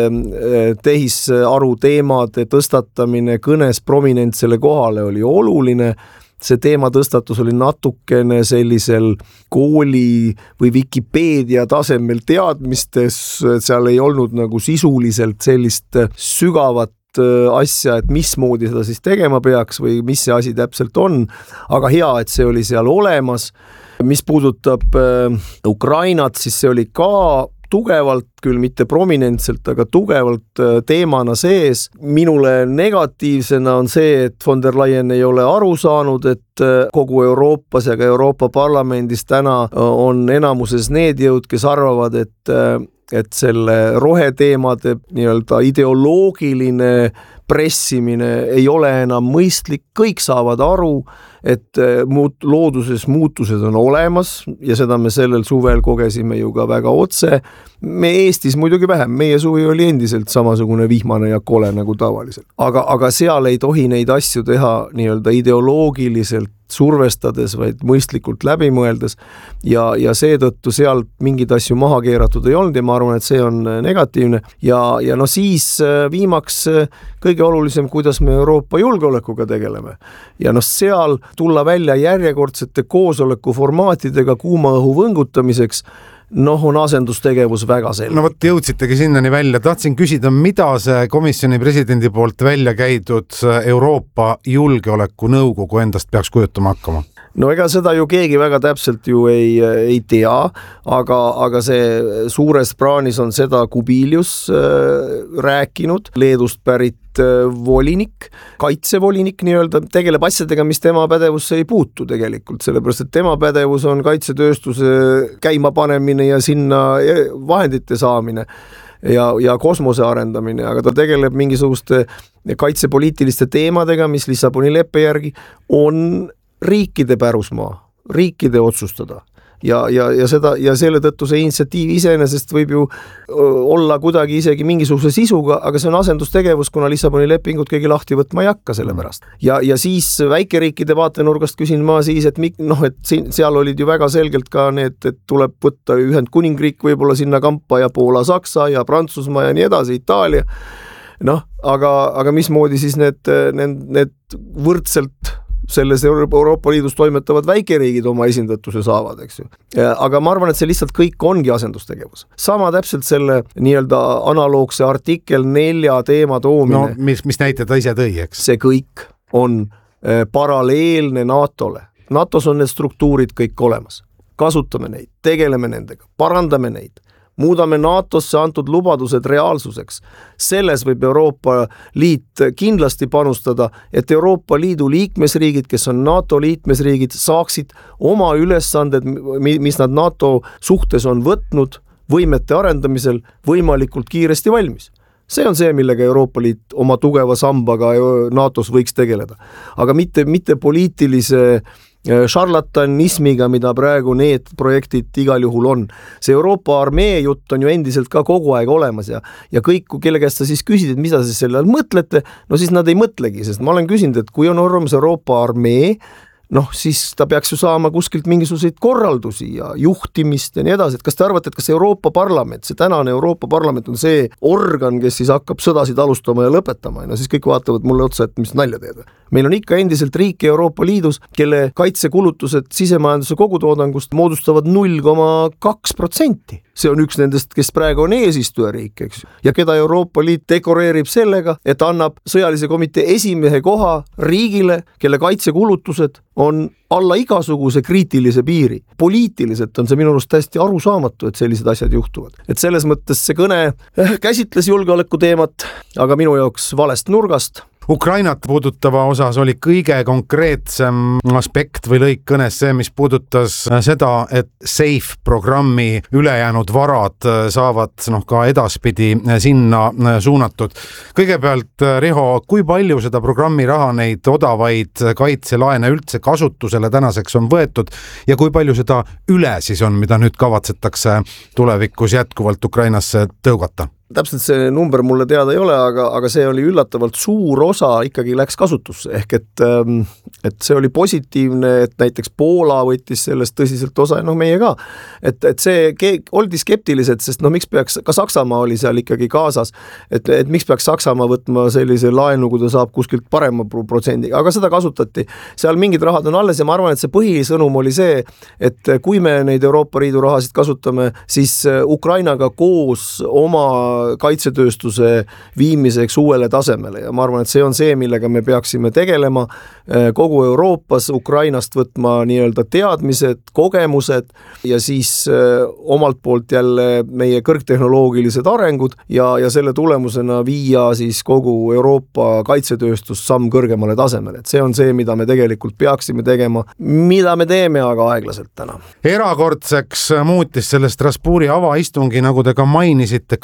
et tehisaru teemade tõstatamine kõnes prominentsele kohale oli oluline. See teema tõstatus oli natukene sellisel kooli või Wikipeedia tasemel teadmistes, seal ei olnud nagu sisuliselt sellist sügavat asja, et mismoodi seda siis tegema peaks või mis see asi täpselt on, aga hea, et see oli seal olemas. Mis puudutab Ukrainat, siis see oli ka tugevalt, küll mitte prominentselt, aga tugevalt teemana sees. Minule negatiivsena on see, et von der Leyen ei ole aru saanud, et kogu Euroopas ja ka Euroopa Parlamendis täna on enamuses need jõud, kes arvavad, et et selle roheteemade nii-öelda ideoloogiline pressimine ei ole enam mõistlik, kõik saavad aru, et muut, looduses muutused on olemas ja seda me sellel suvel kogesime ju ka väga otse. Me Eestis muidugi vähem, meie suvi oli endiselt samasugune vihmane ja kole nagu tavaliselt. Aga, aga seal ei tohi neid asju teha nii-öelda ideoloogiliselt survestades, vaid mõistlikult läbi mõeldes ja, ja seetõttu seal mingid asju maha keeratud ei olnud ja ma arvan, et see on negatiivne ja, ja no siis viimaks kõige olulisem, kuidas me Euroopa julgeolekuga tegeleme ja noh, seal tulla välja järjekordsete koosoleku formaatidega kuuma õhu võngutamiseks, noh, on asendustegevus väga selge. No võt, jõudsitegi sinnani välja. Tahtsin küsida, mida see komisjoni presidendi poolt välja käidud Euroopa julgeolekunõukogu endast peaks kujutama hakkama? No ega seda ju keegi väga täpselt ju ei, ei tea, aga, aga see suures praanis on seda Kubilius äh, rääkinud, Leedust pärit äh, volinik, kaitsevolinik nii-öelda, tegeleb asjadega, mis tema pädevusse ei puutu tegelikult, sellepärast, et tema pädevus on kaitsetööstuse käimapanemine ja sinna vahendite saamine ja, ja kosmose arendamine, aga ta tegeleb mingisuguste kaitsepoliitiliste teemadega, mis Lissaboni leppe järgi on riikide pärusmaa, riikide otsustada ja, ja, ja, seda, ja selle tõttu see initsiatiiv iseenesest võib ju olla kuidagi isegi mingisuguse sisuga, aga see on asendustegevus, kuna Lissaboni lepingut keegi lahti võtma ei hakka selle pärast. Ja, ja siis väikeriikide vaatenurgast küsin ma siis, et, noh, et siin, seal olid ju väga selgelt ka need, et tuleb võtta Ühendkuningriik võib-olla sinna kampa ja Poola, Saksa ja Prantsusmaa ja nii edasi, Itaalia. Noh, aga, aga mismoodi siis need, need, need võrdselt selles Euroopa Liidus toimetavad väikeriigid oma esindatuse saavad, eks ju. Aga ma arvan, et see lihtsalt kõik ongi asendustegevus. Sama täpselt selle nii-öelda analoogse artikkel nelja teema toomine. No, mis, mis näite ta ise tõi, eks? See kõik on paralleelne NATOle. NATOs on need struktuurid kõik olemas. Kasutame neid, tegeleme nendega, parandame neid. Muudame NATOsse antud lubadused reaalsuseks. Selles võib Euroopa Liit kindlasti panustada, et Euroopa Liidu liikmesriigid, kes on NATO liikmesriigid, saaksid oma ülesanded, mis nad NATO suhtes on võtnud võimete arendamisel, võimalikult kiiresti valmis. See on see, millega Euroopa Liit oma tugeva sambaga NATOs võiks tegeleda. Aga mitte, mitte poliitilise šarlatanismiga, mida praegu need projektid igal juhul on. See Euroopa armee jutt on ju endiselt ka kogu aeg olemas ja, ja kõik, kelle käest sa siis küsid, et mida sa selle all mõtlete, no siis nad ei mõtlegi, sest ma olen küsinud, et kui on olemas Euroopa armee, noh, siis ta peaks ju saama kuskilt mingisuguseid korraldusi ja juhtimist ja nii edasi, et kas te arvate, et kas Euroopa Parlament, see tänane Euroopa Parlament on see organ, kes siis hakkab sõdasid alustama ja lõpetama, ja no siis kõik vaatavad mulle otsa, et mis nalja teed. Meil on ikka endiselt riike Euroopa Liidus, kelle kaitsekulutused sisemajanduse kogutoodangust moodustavad null koma kaks protsenti. See on üks nendest, kes praegu on eesistujariik, eks ju, ja keda Euroopa Liit dekoreerib sellega, et annab sõjalise komitee esimehe koha riigile, kelle kaitsekulutused on alla igasuguse kriitilise piiri. Poliitiliselt on see minu arust täiesti arusaamatu, et sellised asjad juhtuvad. Et selles mõttes see kõne käsitles julgeoleku teemat, aga minu jaoks valest nurgast. Ukrainat puudutava osas oli kõige konkreetsem aspekt või lõik kõnes see, mis puudutas seda, et SAFE programmi ülejäänud varad saavad noh, ka edaspidi sinna suunatud. Kõigepealt, Riho, kui palju seda programmi raha neid odavaid kaitselaene üldse kasutusele tänaseks on võetud ja kui palju seda üle siis on, mida nüüd kavatsetakse tulevikus jätkuvalt Ukrainasse tõugata? Täpselt see number mulle teada ei ole, aga, aga see oli üllatavalt suur osa ikkagi läks kasutusse, ehk et, et see oli positiivne, et näiteks Poola võttis sellest tõsiselt osa ja noh meie ka, et, et see keeg, oldi skeptilised, sest noh miks peaks, ka Saksamaa oli seal ikkagi kaasas, et, et miks peaks Saksamaa võtma sellise laenu, kui ta saab kuskilt parema protsendiga, aga seda kasutati, seal mingid rahad on alles ja ma arvan, et see põhisõnum oli see, et kui me neid Euroopa Liidu rahasid kasutame, siis Ukrainaga koos oma kaitsetööstuse viimiseks uuele tasemele ja ma arvan, et see on see, millega me peaksime tegelema kogu Euroopas, Ukrainast võtma nii-öelda teadmised, kogemused ja siis omalt poolt jälle meie kõrgtehnoloogilised arengud ja, ja selle tulemusena viia siis kogu Euroopa kaitsetööstus samm kõrgemale tasemele, et see on see, mida me tegelikult peaksime tegema, mida me teeme aga aeglaselt täna. Erakordseks muutis selle Strasbourgi avaistungi, nagu te ka mainisite, Kanada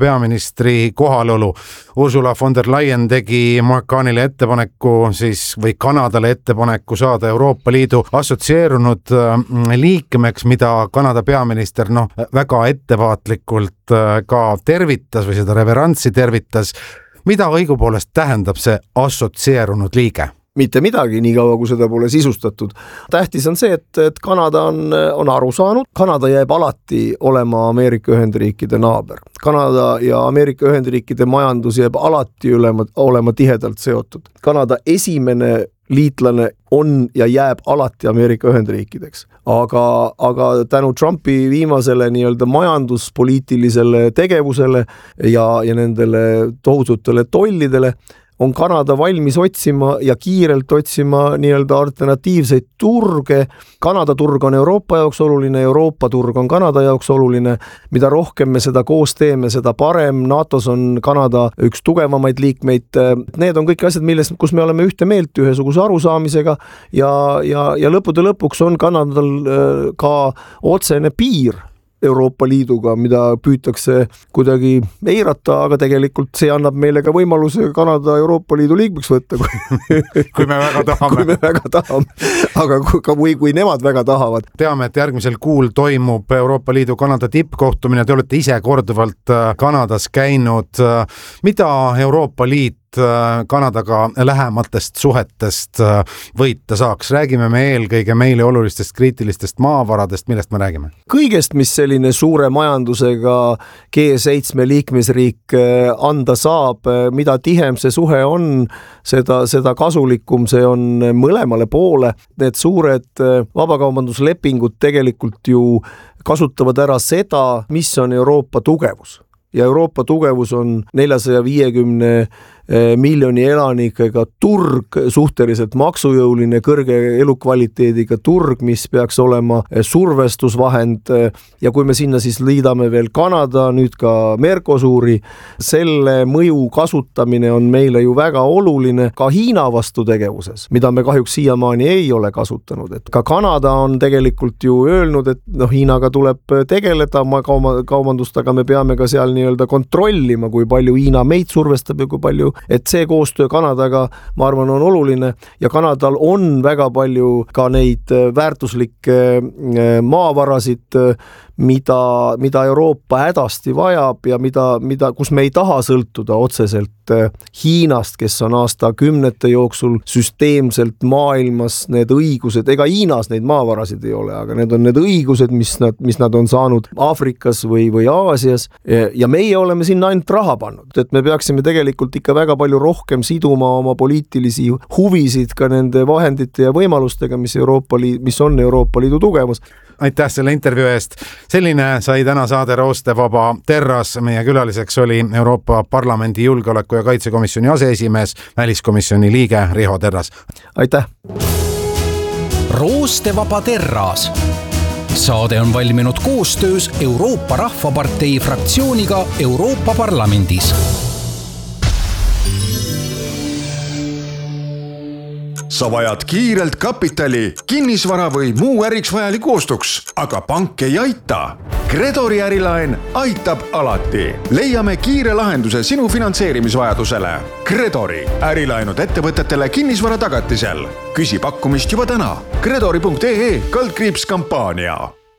peaministri kohalolu. Ursula von der Leyen tegi Macronile ettepaneku siis või Kanadale ettepaneku saada Euroopa Liidu assotsieerunud liikmeks, mida Kanada peaminister noh, väga ettevaatlikult ka tervitas või seda reverantsi tervitas. Mida õigupoolest tähendab see assotsieerunud liige? Mitte midagi, nii kaua kui seda pole sisustatud. Tähtis on see, et, et Kanada on, on aru saanud. Kanada jääb alati olema Ameerika Ühendriikide naaber. Kanada ja Ameerika Ühendriikide majandus jääb alati olema, olema tihedalt seotud. Kanada esimene liitlane on ja jääb alati Ameerika Ühendriikideks. Aga, aga tänu Trumpi viimasele nii-öelda majanduspoliitilisele tegevusele ja, ja nendele tohututele tollidele on Kanada valmis otsima ja kiirelt otsima nii-öelda alternatiivseid turge. Kanada turg on Euroopa jaoks oluline, Euroopa turg on Kanada jaoks oluline. Mida rohkem me seda koos teeme, seda parem. NATOs on Kanada üks tugevamaid liikmeid. Need on kõik asjad, milles, kus me oleme ühte meelt ühesuguse arusaamisega ja, ja, ja lõppude lõpuks on Kanadal ka otsene piir Euroopa Liiduga, mida püütakse kuidagi eirata, aga tegelikult see annab meile ka võimaluse Kanada Euroopa Liidu liikmeks võtta, kui, kui me väga tahame. Kui me väga tahame. Aga kui, kui nemad väga tahavad. Teame, et järgmisel kuul toimub Euroopa Liidu Kanada tippkohtumine. Te olete ise korduvalt Kanadas käinud. Mida Euroopa Liit Kanadaga lähematest suhetest võita saaks? Räägime me eelkõige meile olulistest kriitilistest maavaradest, millest me räägime? Kõigest, mis selline suure majandusega G seitse liikmesriik anda saab, mida tihem see suhe on, seda, seda kasulikum see on mõlemale poole. Need suured vabakaubanduslepingud tegelikult ju kasutavad ära seda, mis on Euroopa tugevus. Ja Euroopa tugevus on neljasaja viiekümne miljoni elanikega turg, suhteliselt maksujõuline, kõrge elukvaliteediga turg, mis peaks olema survestusvahend. Ja kui me sinna siis liidame veel Kanada, nüüd ka Mercosuri, selle mõju kasutamine on meile ju väga oluline ka Hiina vastu tegevuses, mida me kahjuks siiamaani ei ole kasutanud. Et ka Kanada on tegelikult ju öelnud, et noh, Hiinaga tuleb tegeleda oma kaubandust, aga me peame ka seal nii-öelda kontrollima, kui palju Hiina meid survestab ja kui palju. Et see koostöö Kanadaga, ma arvan, on oluline ja Kanadal on väga palju ka neid väärtuslikke maavarasid, mida, mida Euroopa hädasti vajab ja mida, mida, kus me ei taha sõltuda otseselt Hiinast, kes on aasta kümnete jooksul süsteemselt maailmas need õigused, ega Hiinas neid maavarasid ei ole, aga need on need õigused, mis nad, mis nad on saanud Aafrikas või, või Aasias ja meie oleme sinna ainult raha pannud, et me peaksime tegelikult ikka väga palju rohkem siduma oma poliitilisi huvisid ka nende vahendite ja võimalustega, mis, Euroopa Liit, mis on Euroopa Liidu tugevus. Aitäh selle intervjuu eest. Selline sai täna saade Roostevaba terras. Meie külaliseks oli Euroopa Parlamendi julgeoleku ja kaitsekomisjoni aseesimees, väliskomisjoni liige Riho Terras. Aitäh! Roostevaba terras. Saade on valminud koostöös Euroopa Rahvapartei fraktsiooniga Euroopa Parlamendis. Sa vajad kiirelt kapitali, kinnisvara või muu äriks vajaliku ostuks, aga pank ei aita. Credori ärilaen aitab alati. Leiame kiire lahenduse sinu finantseerimisvajadusele. Credori ärilaenud ettevõtetele kinnisvara tagatisel. Küsi pakkumist juba täna. Credori punkt ee kaldkriips kampaania.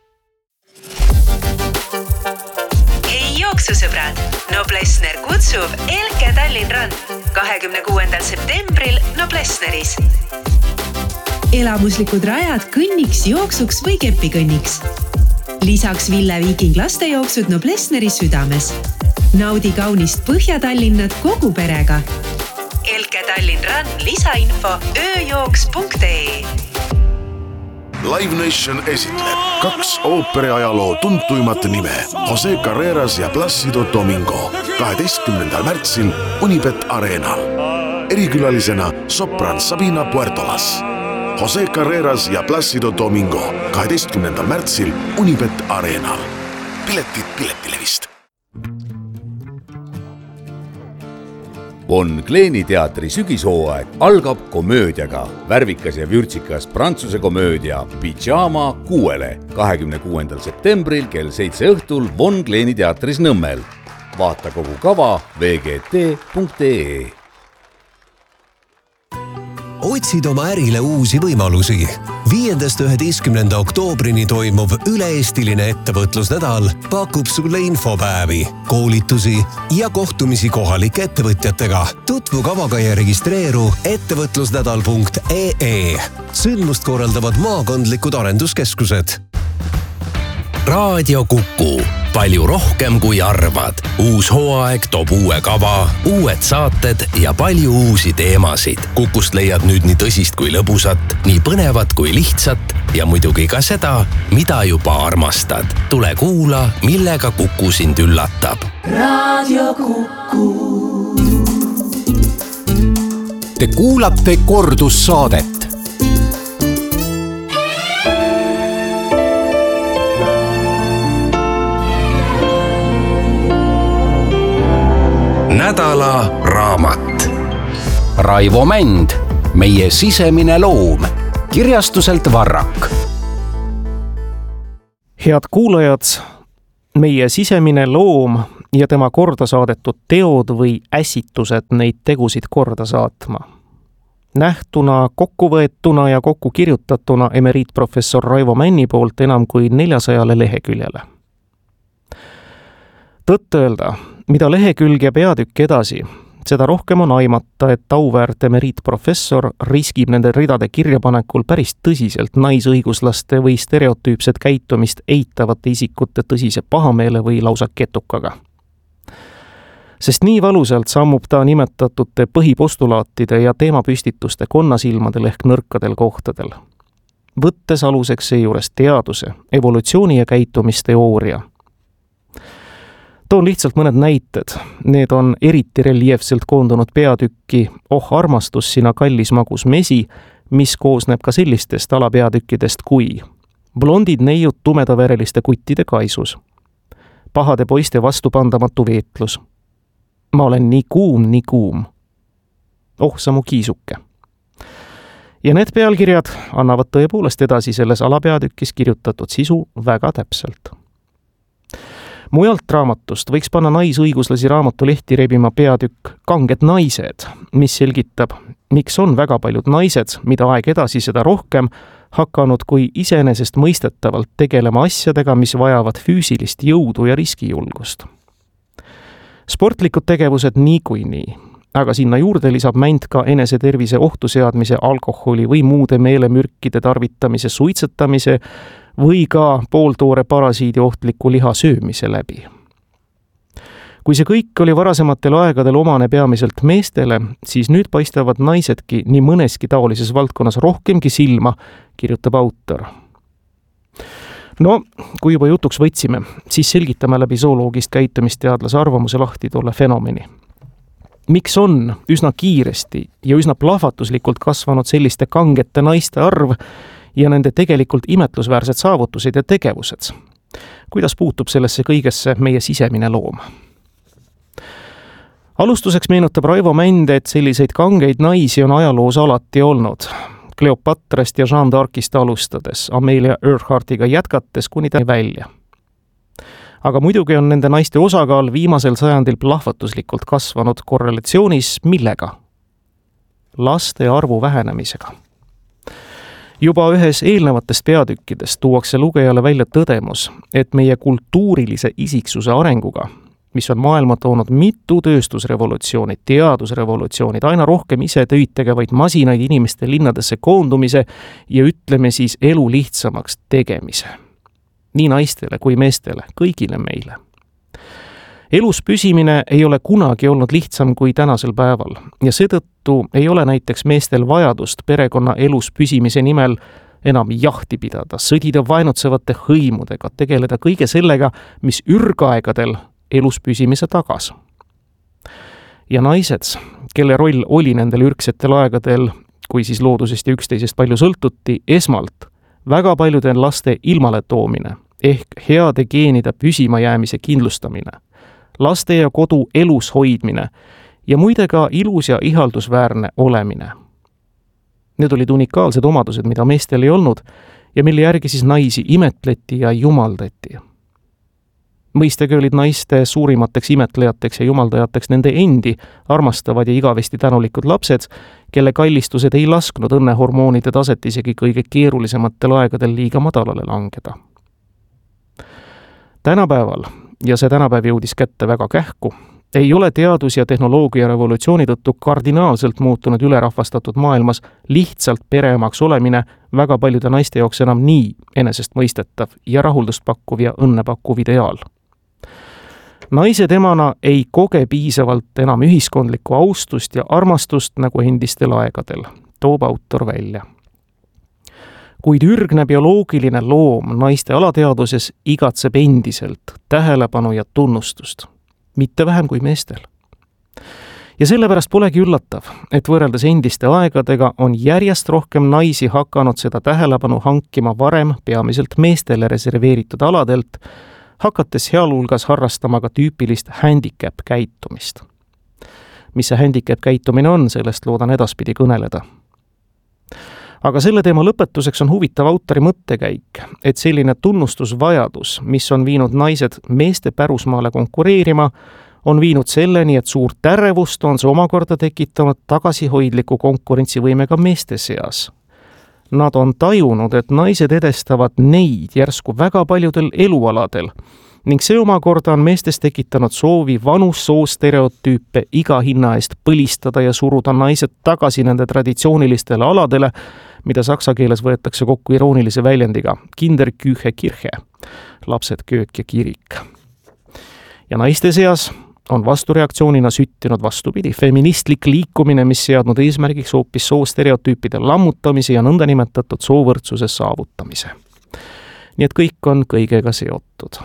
Hei jooksusõbrad, Noblessner kutsub Elke Tallinn Run kahekümne kuuendal septembril Noblessneris. Elamuslikud rajad kõnniks, jooksuks või kepikõnniks. Lisaks Ville Viiking lastejooksud Noblessneri südames. Naudi kaunist Põhja-Tallinnat kogu perega. Elke Tallinn Run lisainfo ööjooks punkt ee. Live Nation esitleb kaks ooperiajaloo tuntuimat nime Jose Carreras ja Placido Domingo kaheteistkümnendal märtsil Unibet Arenal. Erikülalisena sopran Sabina Puertolas. Jose Carreras ja Placido Domingo kaheteistkümnendal märtsil Unibet Arenal. Piletid Piletilevist. Von Kleeni teatri sügishooaeg algab komöödiaga. Värvikas ja vürtsikas prantsuse komöödia Pyjama kuuele kahekümne kuuendal septembril kell seitse õhtul Von Kleeni teatris Nõmmel. vaata kogu kava v g t punkt e e. Otsid oma ärile uusi võimalusi. Viiendast üheteistkümnenda oktoobrini toimuv üle-eestiline ettevõtlusnädal pakub sulle infopäevi, koolitusi ja kohtumisi kohalike ettevõtjatega. Tutvu kavaga ja registreeru ettevõtlusnädal punkt e e. Sündmust korraldavad maakondlikud arenduskeskused. Raadio Kuku. Palju rohkem kui arvad. Uus hooaeg toob uue kava, uued saated ja palju uusi teemasid. Kukust leiad nüüd nii tõsist kui lõbusat, nii põnevat kui lihtsat ja muidugi ka seda, mida juba armastad. Tule kuula, millega Kuku sind üllatab. Raadio Kuku. Te kuulate kordussaadet. Nädala raamat. Raivo Mänd, meie sisemine loom. Kirjastuselt Varrak. Head kuulajad, meie sisemine loom ja tema korda saadetud teod või ässitused neid tegusid korda saatma. Nähtuna, kokkuvõetuna ja kokku kirjutatuna emeriitprofessor Raivo Männi poolt enam kui neljasajale leheküljele. Tõtt öelda, mida lehekülg ja peatükk edasi, seda rohkem on aimata, et auväärt emeriitprofessor riskib nende ridade kirjapanekul päris tõsiselt naisõiguslaste või stereotüüpset käitumist eitavate isikute tõsise pahameele või lausa ketukaga. Sest nii valusalt sammub ta nimetatute põhipostulaatide ja teemapüstituste konnasilmadel ehk nõrkadel kohtadel. Võttes aluseks seejuures teaduse, evolutsiooni ja käitumisteooria. Toon lihtsalt mõned näited. Need on eriti reljeefselt koondunud peatükki Oh armastus, sina kallis magus mesi, mis koosneb ka sellistest alapeatükkidest kui blondid neiud tumedavereliste kuttide kaisus, pahade poiste vastupandamatu veetlus, ma olen nii kuum, nii kuum, oh sa mu kiisuke. Ja need pealkirjad annavad tõepoolest edasi selles alapeatükis kirjutatud sisu väga täpselt. Mujalt raamatust võiks panna naisõiguslasi raamatu lehti rebima peatükk Kanged naised, mis selgitab, miks on väga paljud naised, mida aeg edasi seda rohkem, hakanud kui iseenesest mõistetavalt tegelema asjadega, mis vajavad füüsilist jõudu ja riskijulgust. Sportlikud tegevused niikuinii, aga sinna juurde lisab mänd ka enesetervise ohtu seadmise, alkoholi või muude meelemürkide tarvitamise, suitsetamise või ka pooltoore parasiidi ohtliku liha söömise läbi. Kui see kõik oli varasematel aegadel omane peamiselt meestele, siis nüüd paistavad naisedki nii mõneski taolises valdkonnas rohkemgi silma, kirjutab autor. No, kui juba jutuks võtsime, siis selgitame läbi zooloogist käitumisteadlase arvamuse lahti tolle fenomeni. Miks on üsna kiiresti ja üsna plahvatuslikult kasvanud selliste kangete naiste arv ja nende tegelikult imetlusväärsed saavutused ja tegevused? Kuidas puutub sellesse kõigesse meie sisemine loom? Alustuseks meenutab Raivo Mänd, et selliseid kangeid naisi on ajaloos alati olnud. Kleopatrast ja Jeanne d'Arcist alustades, Amelia Earhartiga jätkates kuni ta välja. Aga muidugi on nende naiste osakaal viimasel sajandil plahvatuslikult kasvanud korrelatsioonis millega? Laste arvu vähenemisega. Juba ühes eelnevatest peatükkidest tuuakse lugejale välja tõdemus, et meie kultuurilise isiksuse arenguga, mis on maailma toonud mitu tööstusrevolutsioonid, teadusrevolutsioonid, aina rohkem ise töid tegevaid masinaid inimeste linnadesse koondumise ja ütleme siis elu lihtsamaks tegemise. Nii naistele kui meestele, kõigile meile. Elus püsimine ei ole kunagi olnud lihtsam kui tänasel päeval ja seetõttu ei ole näiteks meestel vajadust perekonna elus püsimise nimel enam jahti pidada, sõdida vaenutsevate hõimudega, tegeleda kõige sellega, mis ürgaegadel elus püsimise tagas. Ja naised, kelle roll oli nendel ürgsetel aegadel, kui siis loodusest ja üksteisest palju sõltuti, esmalt väga paljude laste ilmale toomine ehk heade geenide püsima jäämise kindlustamine, laste ja kodu elus hoidmine ja muide ka ilus ja ihaldusväärne olemine. Need olid unikaalsed omadused, mida meestel ei olnud ja mille järgi siis naisi imetleti ja jumaldati. mõistagi olid naiste suurimateks imetlejateks ja jumaldajateks nende endi armastavad ja igavesti tänulikud lapsed, kelle kallistused ei lasknud õnnehormoonide taset isegi kõige keerulisematel aegadel liiga madalale langeda. Tänapäeval, ja see tänapäev jõudis kätte väga kähku, ei ole teadus- ja tehnoloogia revolutsiooni tõttu kardinaalselt muutunud ülerahvastatud maailmas lihtsalt pereemaks olemine väga paljude naiste jaoks enam nii enesestmõistetav ja rahuldust pakkuv ja õnnepakkuv ideaal. Naised emana ei koge piisavalt enam ühiskondlikku austust ja armastust nagu endistel aegadel, toob autor välja. Kuid ürgne bioloogiline loom naiste alateaduses igatseb endiselt tähelepanu ja tunnustust, mitte vähem kui meestel. Ja sellepärast polegi üllatav, et võrreldes endiste aegadega on järjest rohkem naisi hakanud seda tähelepanu hankima varem peamiselt meestele reserveeritud aladelt, hakates sealhulgas harrastama ka tüüpilist handicap-käitumist. Mis see handicap-käitumine on, sellest loodan edaspidi kõneleda. Aga selle teema lõpetuseks on huvitav autori mõttekäik, et selline tunnustusvajadus, mis on viinud naised meeste pärusmaale konkureerima, on viinud selleni, et suurt ärevust on see omakorda tekitanud tagasihoidliku konkurentsivõimega meeste seas. Nad on tajunud, et naised edestavad neid järsku väga paljudel elualadel ning see omakorda on meestes tekitanud soovi vanus soostereotüüpe iga hinna eest põlistada ja suruda naised tagasi nende traditsioonilistele aladele, mida saksa keeles võetakse kokku iroonilise väljendiga Kinder, Küche, Kirche, lapsed, köök ja kirik. Ja naiste seas on vastureaktsioonina süttinud vastupidi feministlik liikumine, mis seadnud eesmärgiks hoopis soostereotüüpide lammutamise ja nõndanimetatud soovõrdsuse saavutamise. Nii et kõik on kõigega seotud.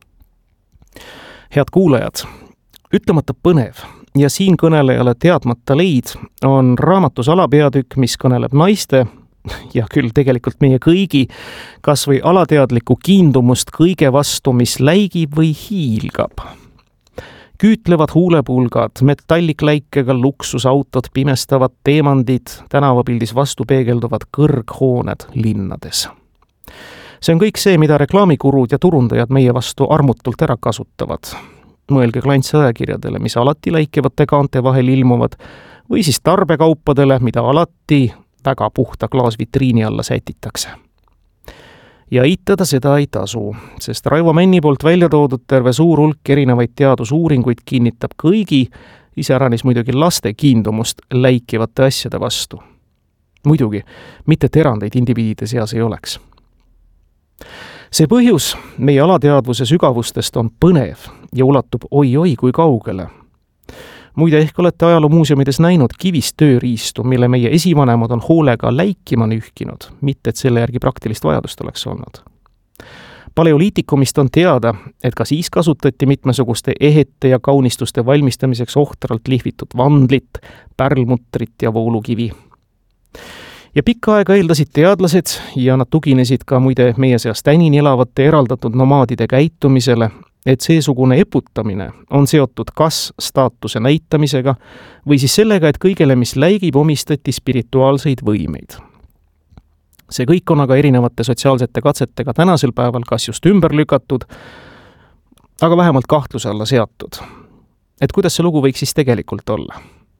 Head kuulajad, ütlemata põnev ja siin kõnelejale teadmata leid on raamatus alapeatükk, mis kõneleb naiste ja küll tegelikult meie kõigi kas või alateadliku kiindumust kõige vastu, mis läigib või hiilgab. Küütlevad huulepulgad, metallikläikega luksusautod, pimestavad teemandid, tänavapildis vastu peegelduvad kõrghooned linnades. See on kõik see, mida reklaamikurud ja turundajad meie vastu armutult ära kasutavad. Mõelge klantsajakirjadele, mis alati läikivate kaante vahel ilmuvad, või siis tarbekaupadele, mida alati väga puhta klaasvitriini alla sätitakse. Ja eitada seda ei tasu, sest Raivo Männi poolt välja toodud terve suur hulk erinevaid teadusuuringuid kinnitab kõigi, iseäranis muidugi laste kiindumust läikivate asjade vastu. Muidugi, mitte terandeid indiviidide seas ei oleks. See põhjus meie alateadvuse sügavustest on põnev ja ulatub oi-oi kui kaugele. Muide, ehk olete ajaloomuuseumides näinud kivist tööriistu, mille meie esivanemad on hoolega läikima nühkinud, mitte et selle järgi praktilist vajadust oleks olnud. Paleoliitikumist on teada, et ka siis kasutati mitmesuguste ehete ja kaunistuste valmistamiseks ohtralt lihvitud vandlit, pärlmutrit ja voolukivi. Ja pikka aega eeldasid teadlased ja nad tuginesid ka muide meie seas tänini elavate eraldatud nomaadide käitumisele, et seesugune eputamine on seotud kas staatuse näitamisega või siis sellega, et kõigele, mis läigib, omistati spirituaalseid võimeid. See kõik on aga erinevate sotsiaalsete katsetega tänasel päeval kas just ümber lükatud, aga vähemalt kahtluse alla seatud. Et kuidas see lugu võiks siis tegelikult olla?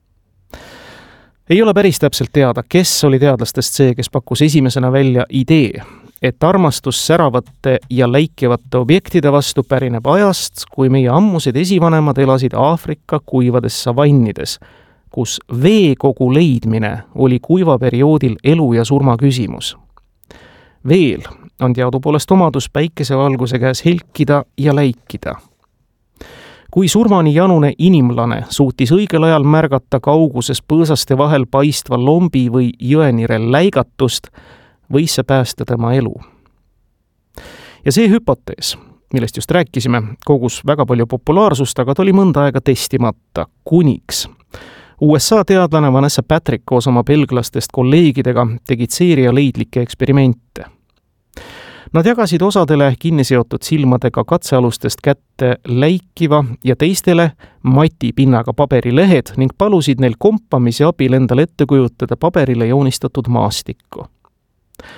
Ei ole päris täpselt teada, kes oli teadlastest see, kes pakkus esimesena välja idee, et armastus säravate ja läikivate objektide vastu pärineb ajast, kui meie ammused esivanemad elasid Aafrika kuivades savannides, kus veekogu leidmine oli kuivaperioodil elu ja surma küsimus. Veel on teadupoolest omadus päikesevalguse käes helkida ja läikida. Kui surmani janune inimlane suutis õigel ajal märgata kauguses põõsaste vahel paistva lombi või jõenirel läigatust, võis see päästa tema elu. Ja see hüpotees, millest just rääkisime, kogus väga palju populaarsust, aga ta oli mõnda aega testimata, kuniks U S A teadlane Vanessa Patrick koos oma belglastest kolleegidega tegid seeria leidlikke eksperimente. Nad jagasid osadele kinniseotud silmadega katsealustest kätte läikiva ja teistele mati pinnaga paberilehed ning palusid neil kompamise abil endale ette kujutada paberile joonistatud maastikku.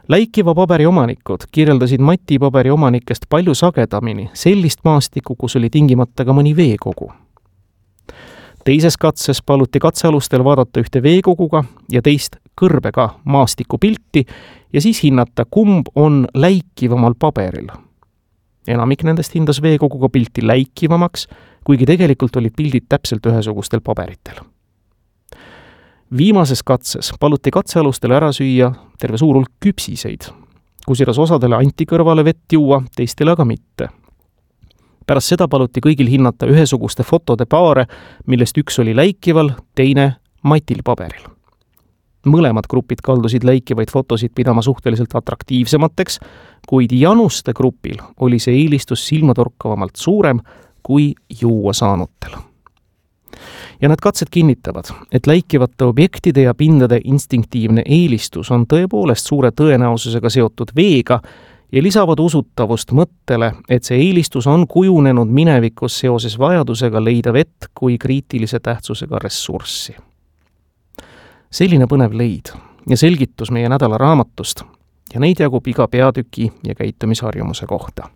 Läikiva paberi omanikud kirjeldasid matipaberi omanikest palju sagedamini sellist maastikku, kus oli tingimata ka mõni veekogu. Teises katses paluti katsealustel vaadata ühte veekoguga ja teist kõrbega maastikupilti ja siis hinnata, kumb on läikivamal paberil. Enamik nendest hindas veekoguga pilti läikivamaks, kuigi tegelikult olid pildid täpselt ühesugustel paberitel. Viimases katses paluti katsealustel ära süüa terve suur hulk küpsiseid, kusjuures osadele anti kõrvale vett juua, teistele aga mitte. Pärast seda paluti kõigil hinnata ühesuguste fotode paare, millest üks oli läikival, teine matil paberil. Mõlemad grupid kaldusid läikivaid fotosid pidama suhteliselt atraktiivsemateks, kuid januste grupil oli see eelistus silmatorkavamalt suurem kui juua saanutel. Ja need katsed kinnitavad, et läikivate objektide ja pindade instinktiivne eelistus on tõepoolest suure tõenäosusega seotud veega ja lisavad usutavust mõttele, et see eelistus on kujunenud minevikus seoses vajadusega leida vett kui kriitilise tähtsusega ressurssi. Selline põnev leid ja selgitus meie nädala raamatust ja neid jagub iga peatüki ja käitumisharjumuse kohta.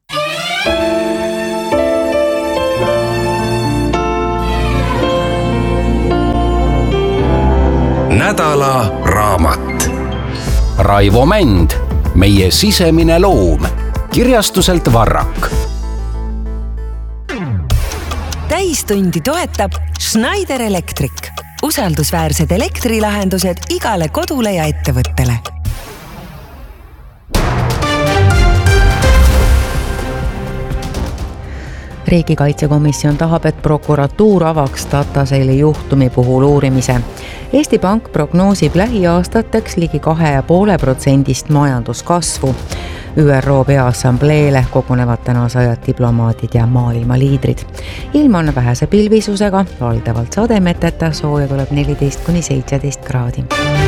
Nädala raamat. Raivo Mänd, meie sisemine loom, kirjastuselt Varrak. Täistundi toetab Schneider Electric. Usaldusväärsed elektrilahendused igale kodule ja ettevõttele. Riigikaitsekomisjon tahab, et prokuratuur avaks Tataseili juhtumi puhul uurimise. Eesti Pank prognoosib lähiaastateks ligi kahe ja poole protsendist majanduskasvu. Ü R O Peaassambleele kogunevad täna sajad diplomaadid ja maailma liidrid. Ilm on vähese pilvisusega, valdavalt sademeteta, sooja tuleb neliteist kuni seitseteist kraadi.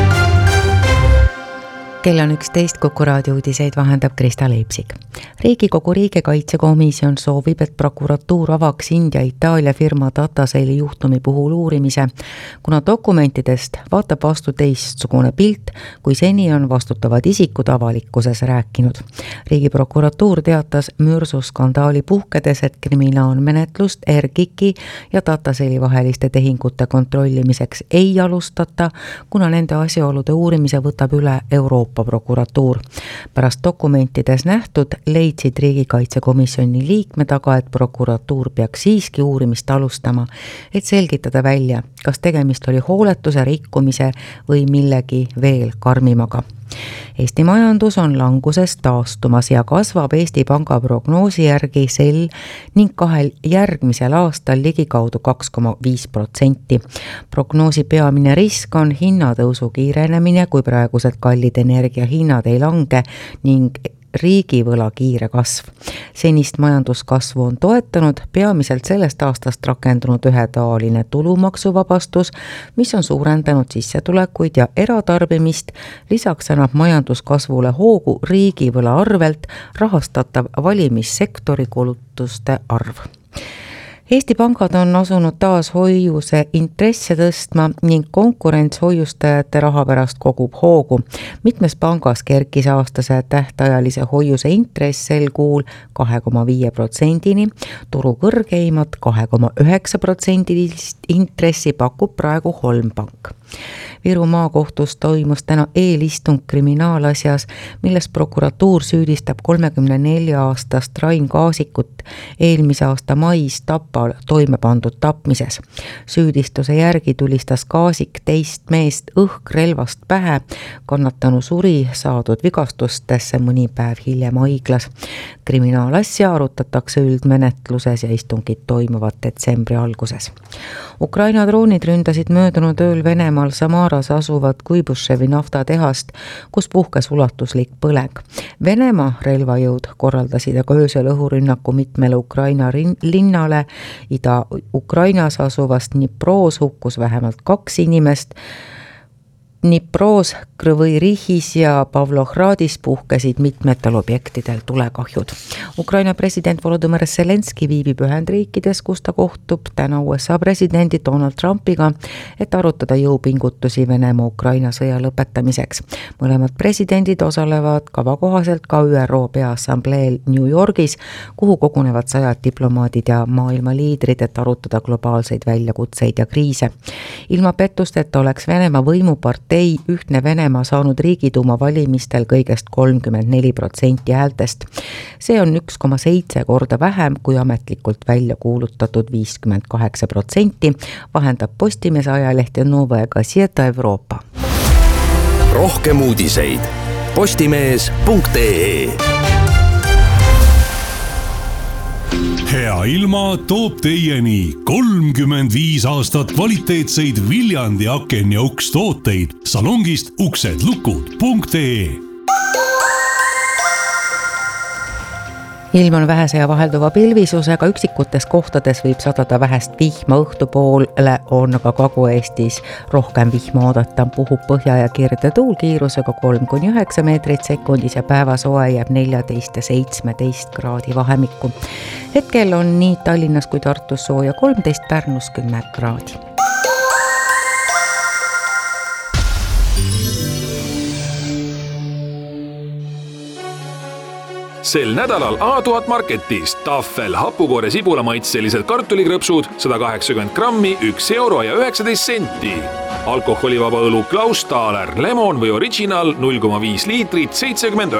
Kell on üksteist, Kuku raadio uudiseid vahendab Krista Leipsik. Riigikogu riigikaitsekomisjon soovib, et prokuratuur avaks India Itaalia firma Tataseili juhtumi puhul uurimise, kuna dokumentidest vaatab vastu teistsugune pilt, kui seni on vastutavad isikud avalikkuses rääkinud. Riigiprokuratuur teatas mürsuskandaali puhkedes, et kriminaalmenetlust R G I K-i ja Tataseili vaheliste tehingute kontrollimiseks ei alustata, kuna nende asjaolude uurimise võtab üle Euroopa prokuratuur. Pärast dokumentides nähtud leidsid riigikaitsekomisjoni liikmed aga, et prokuratuur peaks siiski uurimist alustama, et selgitada välja, kas tegemist oli hooletuse rikkumise või millegi veel karmimaga. Eesti majandus on languses taastumas ja kasvab Eesti Panga prognoosi järgi sel ning kahel järgmisel aastal ligikaudu kaks koma viis protsenti. Prognoosi peamine risk on hinnatõusu kiirenemine, kui praegused kallid energiahinnad ei lange ning riigivõla kiire kasv. Senist majanduskasvu on toetanud peamiselt sellest aastast rakendunud ühetaoline tulumaksuvabastus, mis on suurendanud sissetulekuid ja eratarbimist. Lisaks annab majanduskasvule hoogu riigivõla arvelt rahastatav valimissektori kulutuste arv. Eesti pangad on asunud taas hoiuse intresse tõstma ning konkurents hoiustajate raha pärast kogub hoogu. Mitmes pangas kerkis aastase tähtajalise hoiuse intress sel kuul kahe koma viie protsendini. Turu kõrgeimat kahe koma üheksa protsendilist intressi pakub praegu Holm Pank. Viru maakohtus toimus täna eelistung kriminaalasjas, milles prokuratuur süüdistab kolmekümne nelja aastast Rain Kaasikut eelmise aasta mais Tapal toime pandud tapmises. Süüdistuse järgi tulistas Kaasik teist meest õhkrelvast pähe, kannatanu suri saadud vigastustesse mõni päev hiljem haiglas. Kriminaalasja arutatakse üldmenetluses ja istungid toimuvad detsembri alguses. Ukraina droonid ründasid möödunud ööl Venemaal Samaras asuvat Kuibushevi naftatehast, kus puhkes ulatuslik põleng. Venemaa relvajõud korraldasid aga öösel õhurünnaku mitmele Ukraina linnale. Ida-Ukrainas asuvast Dniproos hukkus vähemalt kaks inimest Dnipros, Krõvõi Rihis ja Pavlohradis puhkesid mitmetel objektidel tulekahjud. Ukraina president Volodõmõr Zelenski viibib Ühendriikides, kus ta kohtub täna U S A presidendi Donald Trumpiga, et arutada jõupingutusi Venemaa Ukraina sõja lõpetamiseks. Mõlemad presidendid osalevad kavakohaselt ka Ü R O Peaassambleel New Yorgis, kuhu kogunevad sajad diplomaadid ja maailma liidrid, et arutada globaalseid väljakutseid ja kriise. Ilma pettusteta oleks Venemaa võimupartei Ühtne Venemaa saanud Riigiduuma valimistel kõigest kolmkümmend neli protsenti häältest. See on üks koma seitse korda vähem kui ametlikult välja kuulutatud viiskümmend kaheksa protsenti, vahendab Postimees ajaleht ja Novaja Gazeta Euroopa. Rohkem uudiseid postimees punkt ee. Hea ilma toob teieni kolmkümmend viis aastat kvaliteetseid Viljandi aken- ja ukstooteid salongist uksed lukud punkt ee. Ilm on vähese ja vahelduva pilvisusega, üksikutes kohtades võib sadada vähest vihma, õhtupoole on aga Kagu-Eestis rohkem vihma oodata, puhub põhja- ja kirde tuul kiirusega kolm kuni üheksa meetrit sekundis ja päevasoe jääb neljateist ja seitsmeteist kraadi vahemikku. Hetkel on nii Tallinnas kui Tartus sooja kolmteist, Pärnus kümme kraadi. Sel nädalal A tuhat Marketis Tafel hapukoore sibulamaitselised kartulikrõpsud sada kaheksakümmend grammi, üks euro ja üheksateist senti. Alkoholivaba õlu Klaus Thaler, lemon või original null koma viis liitrit, seitsekümmend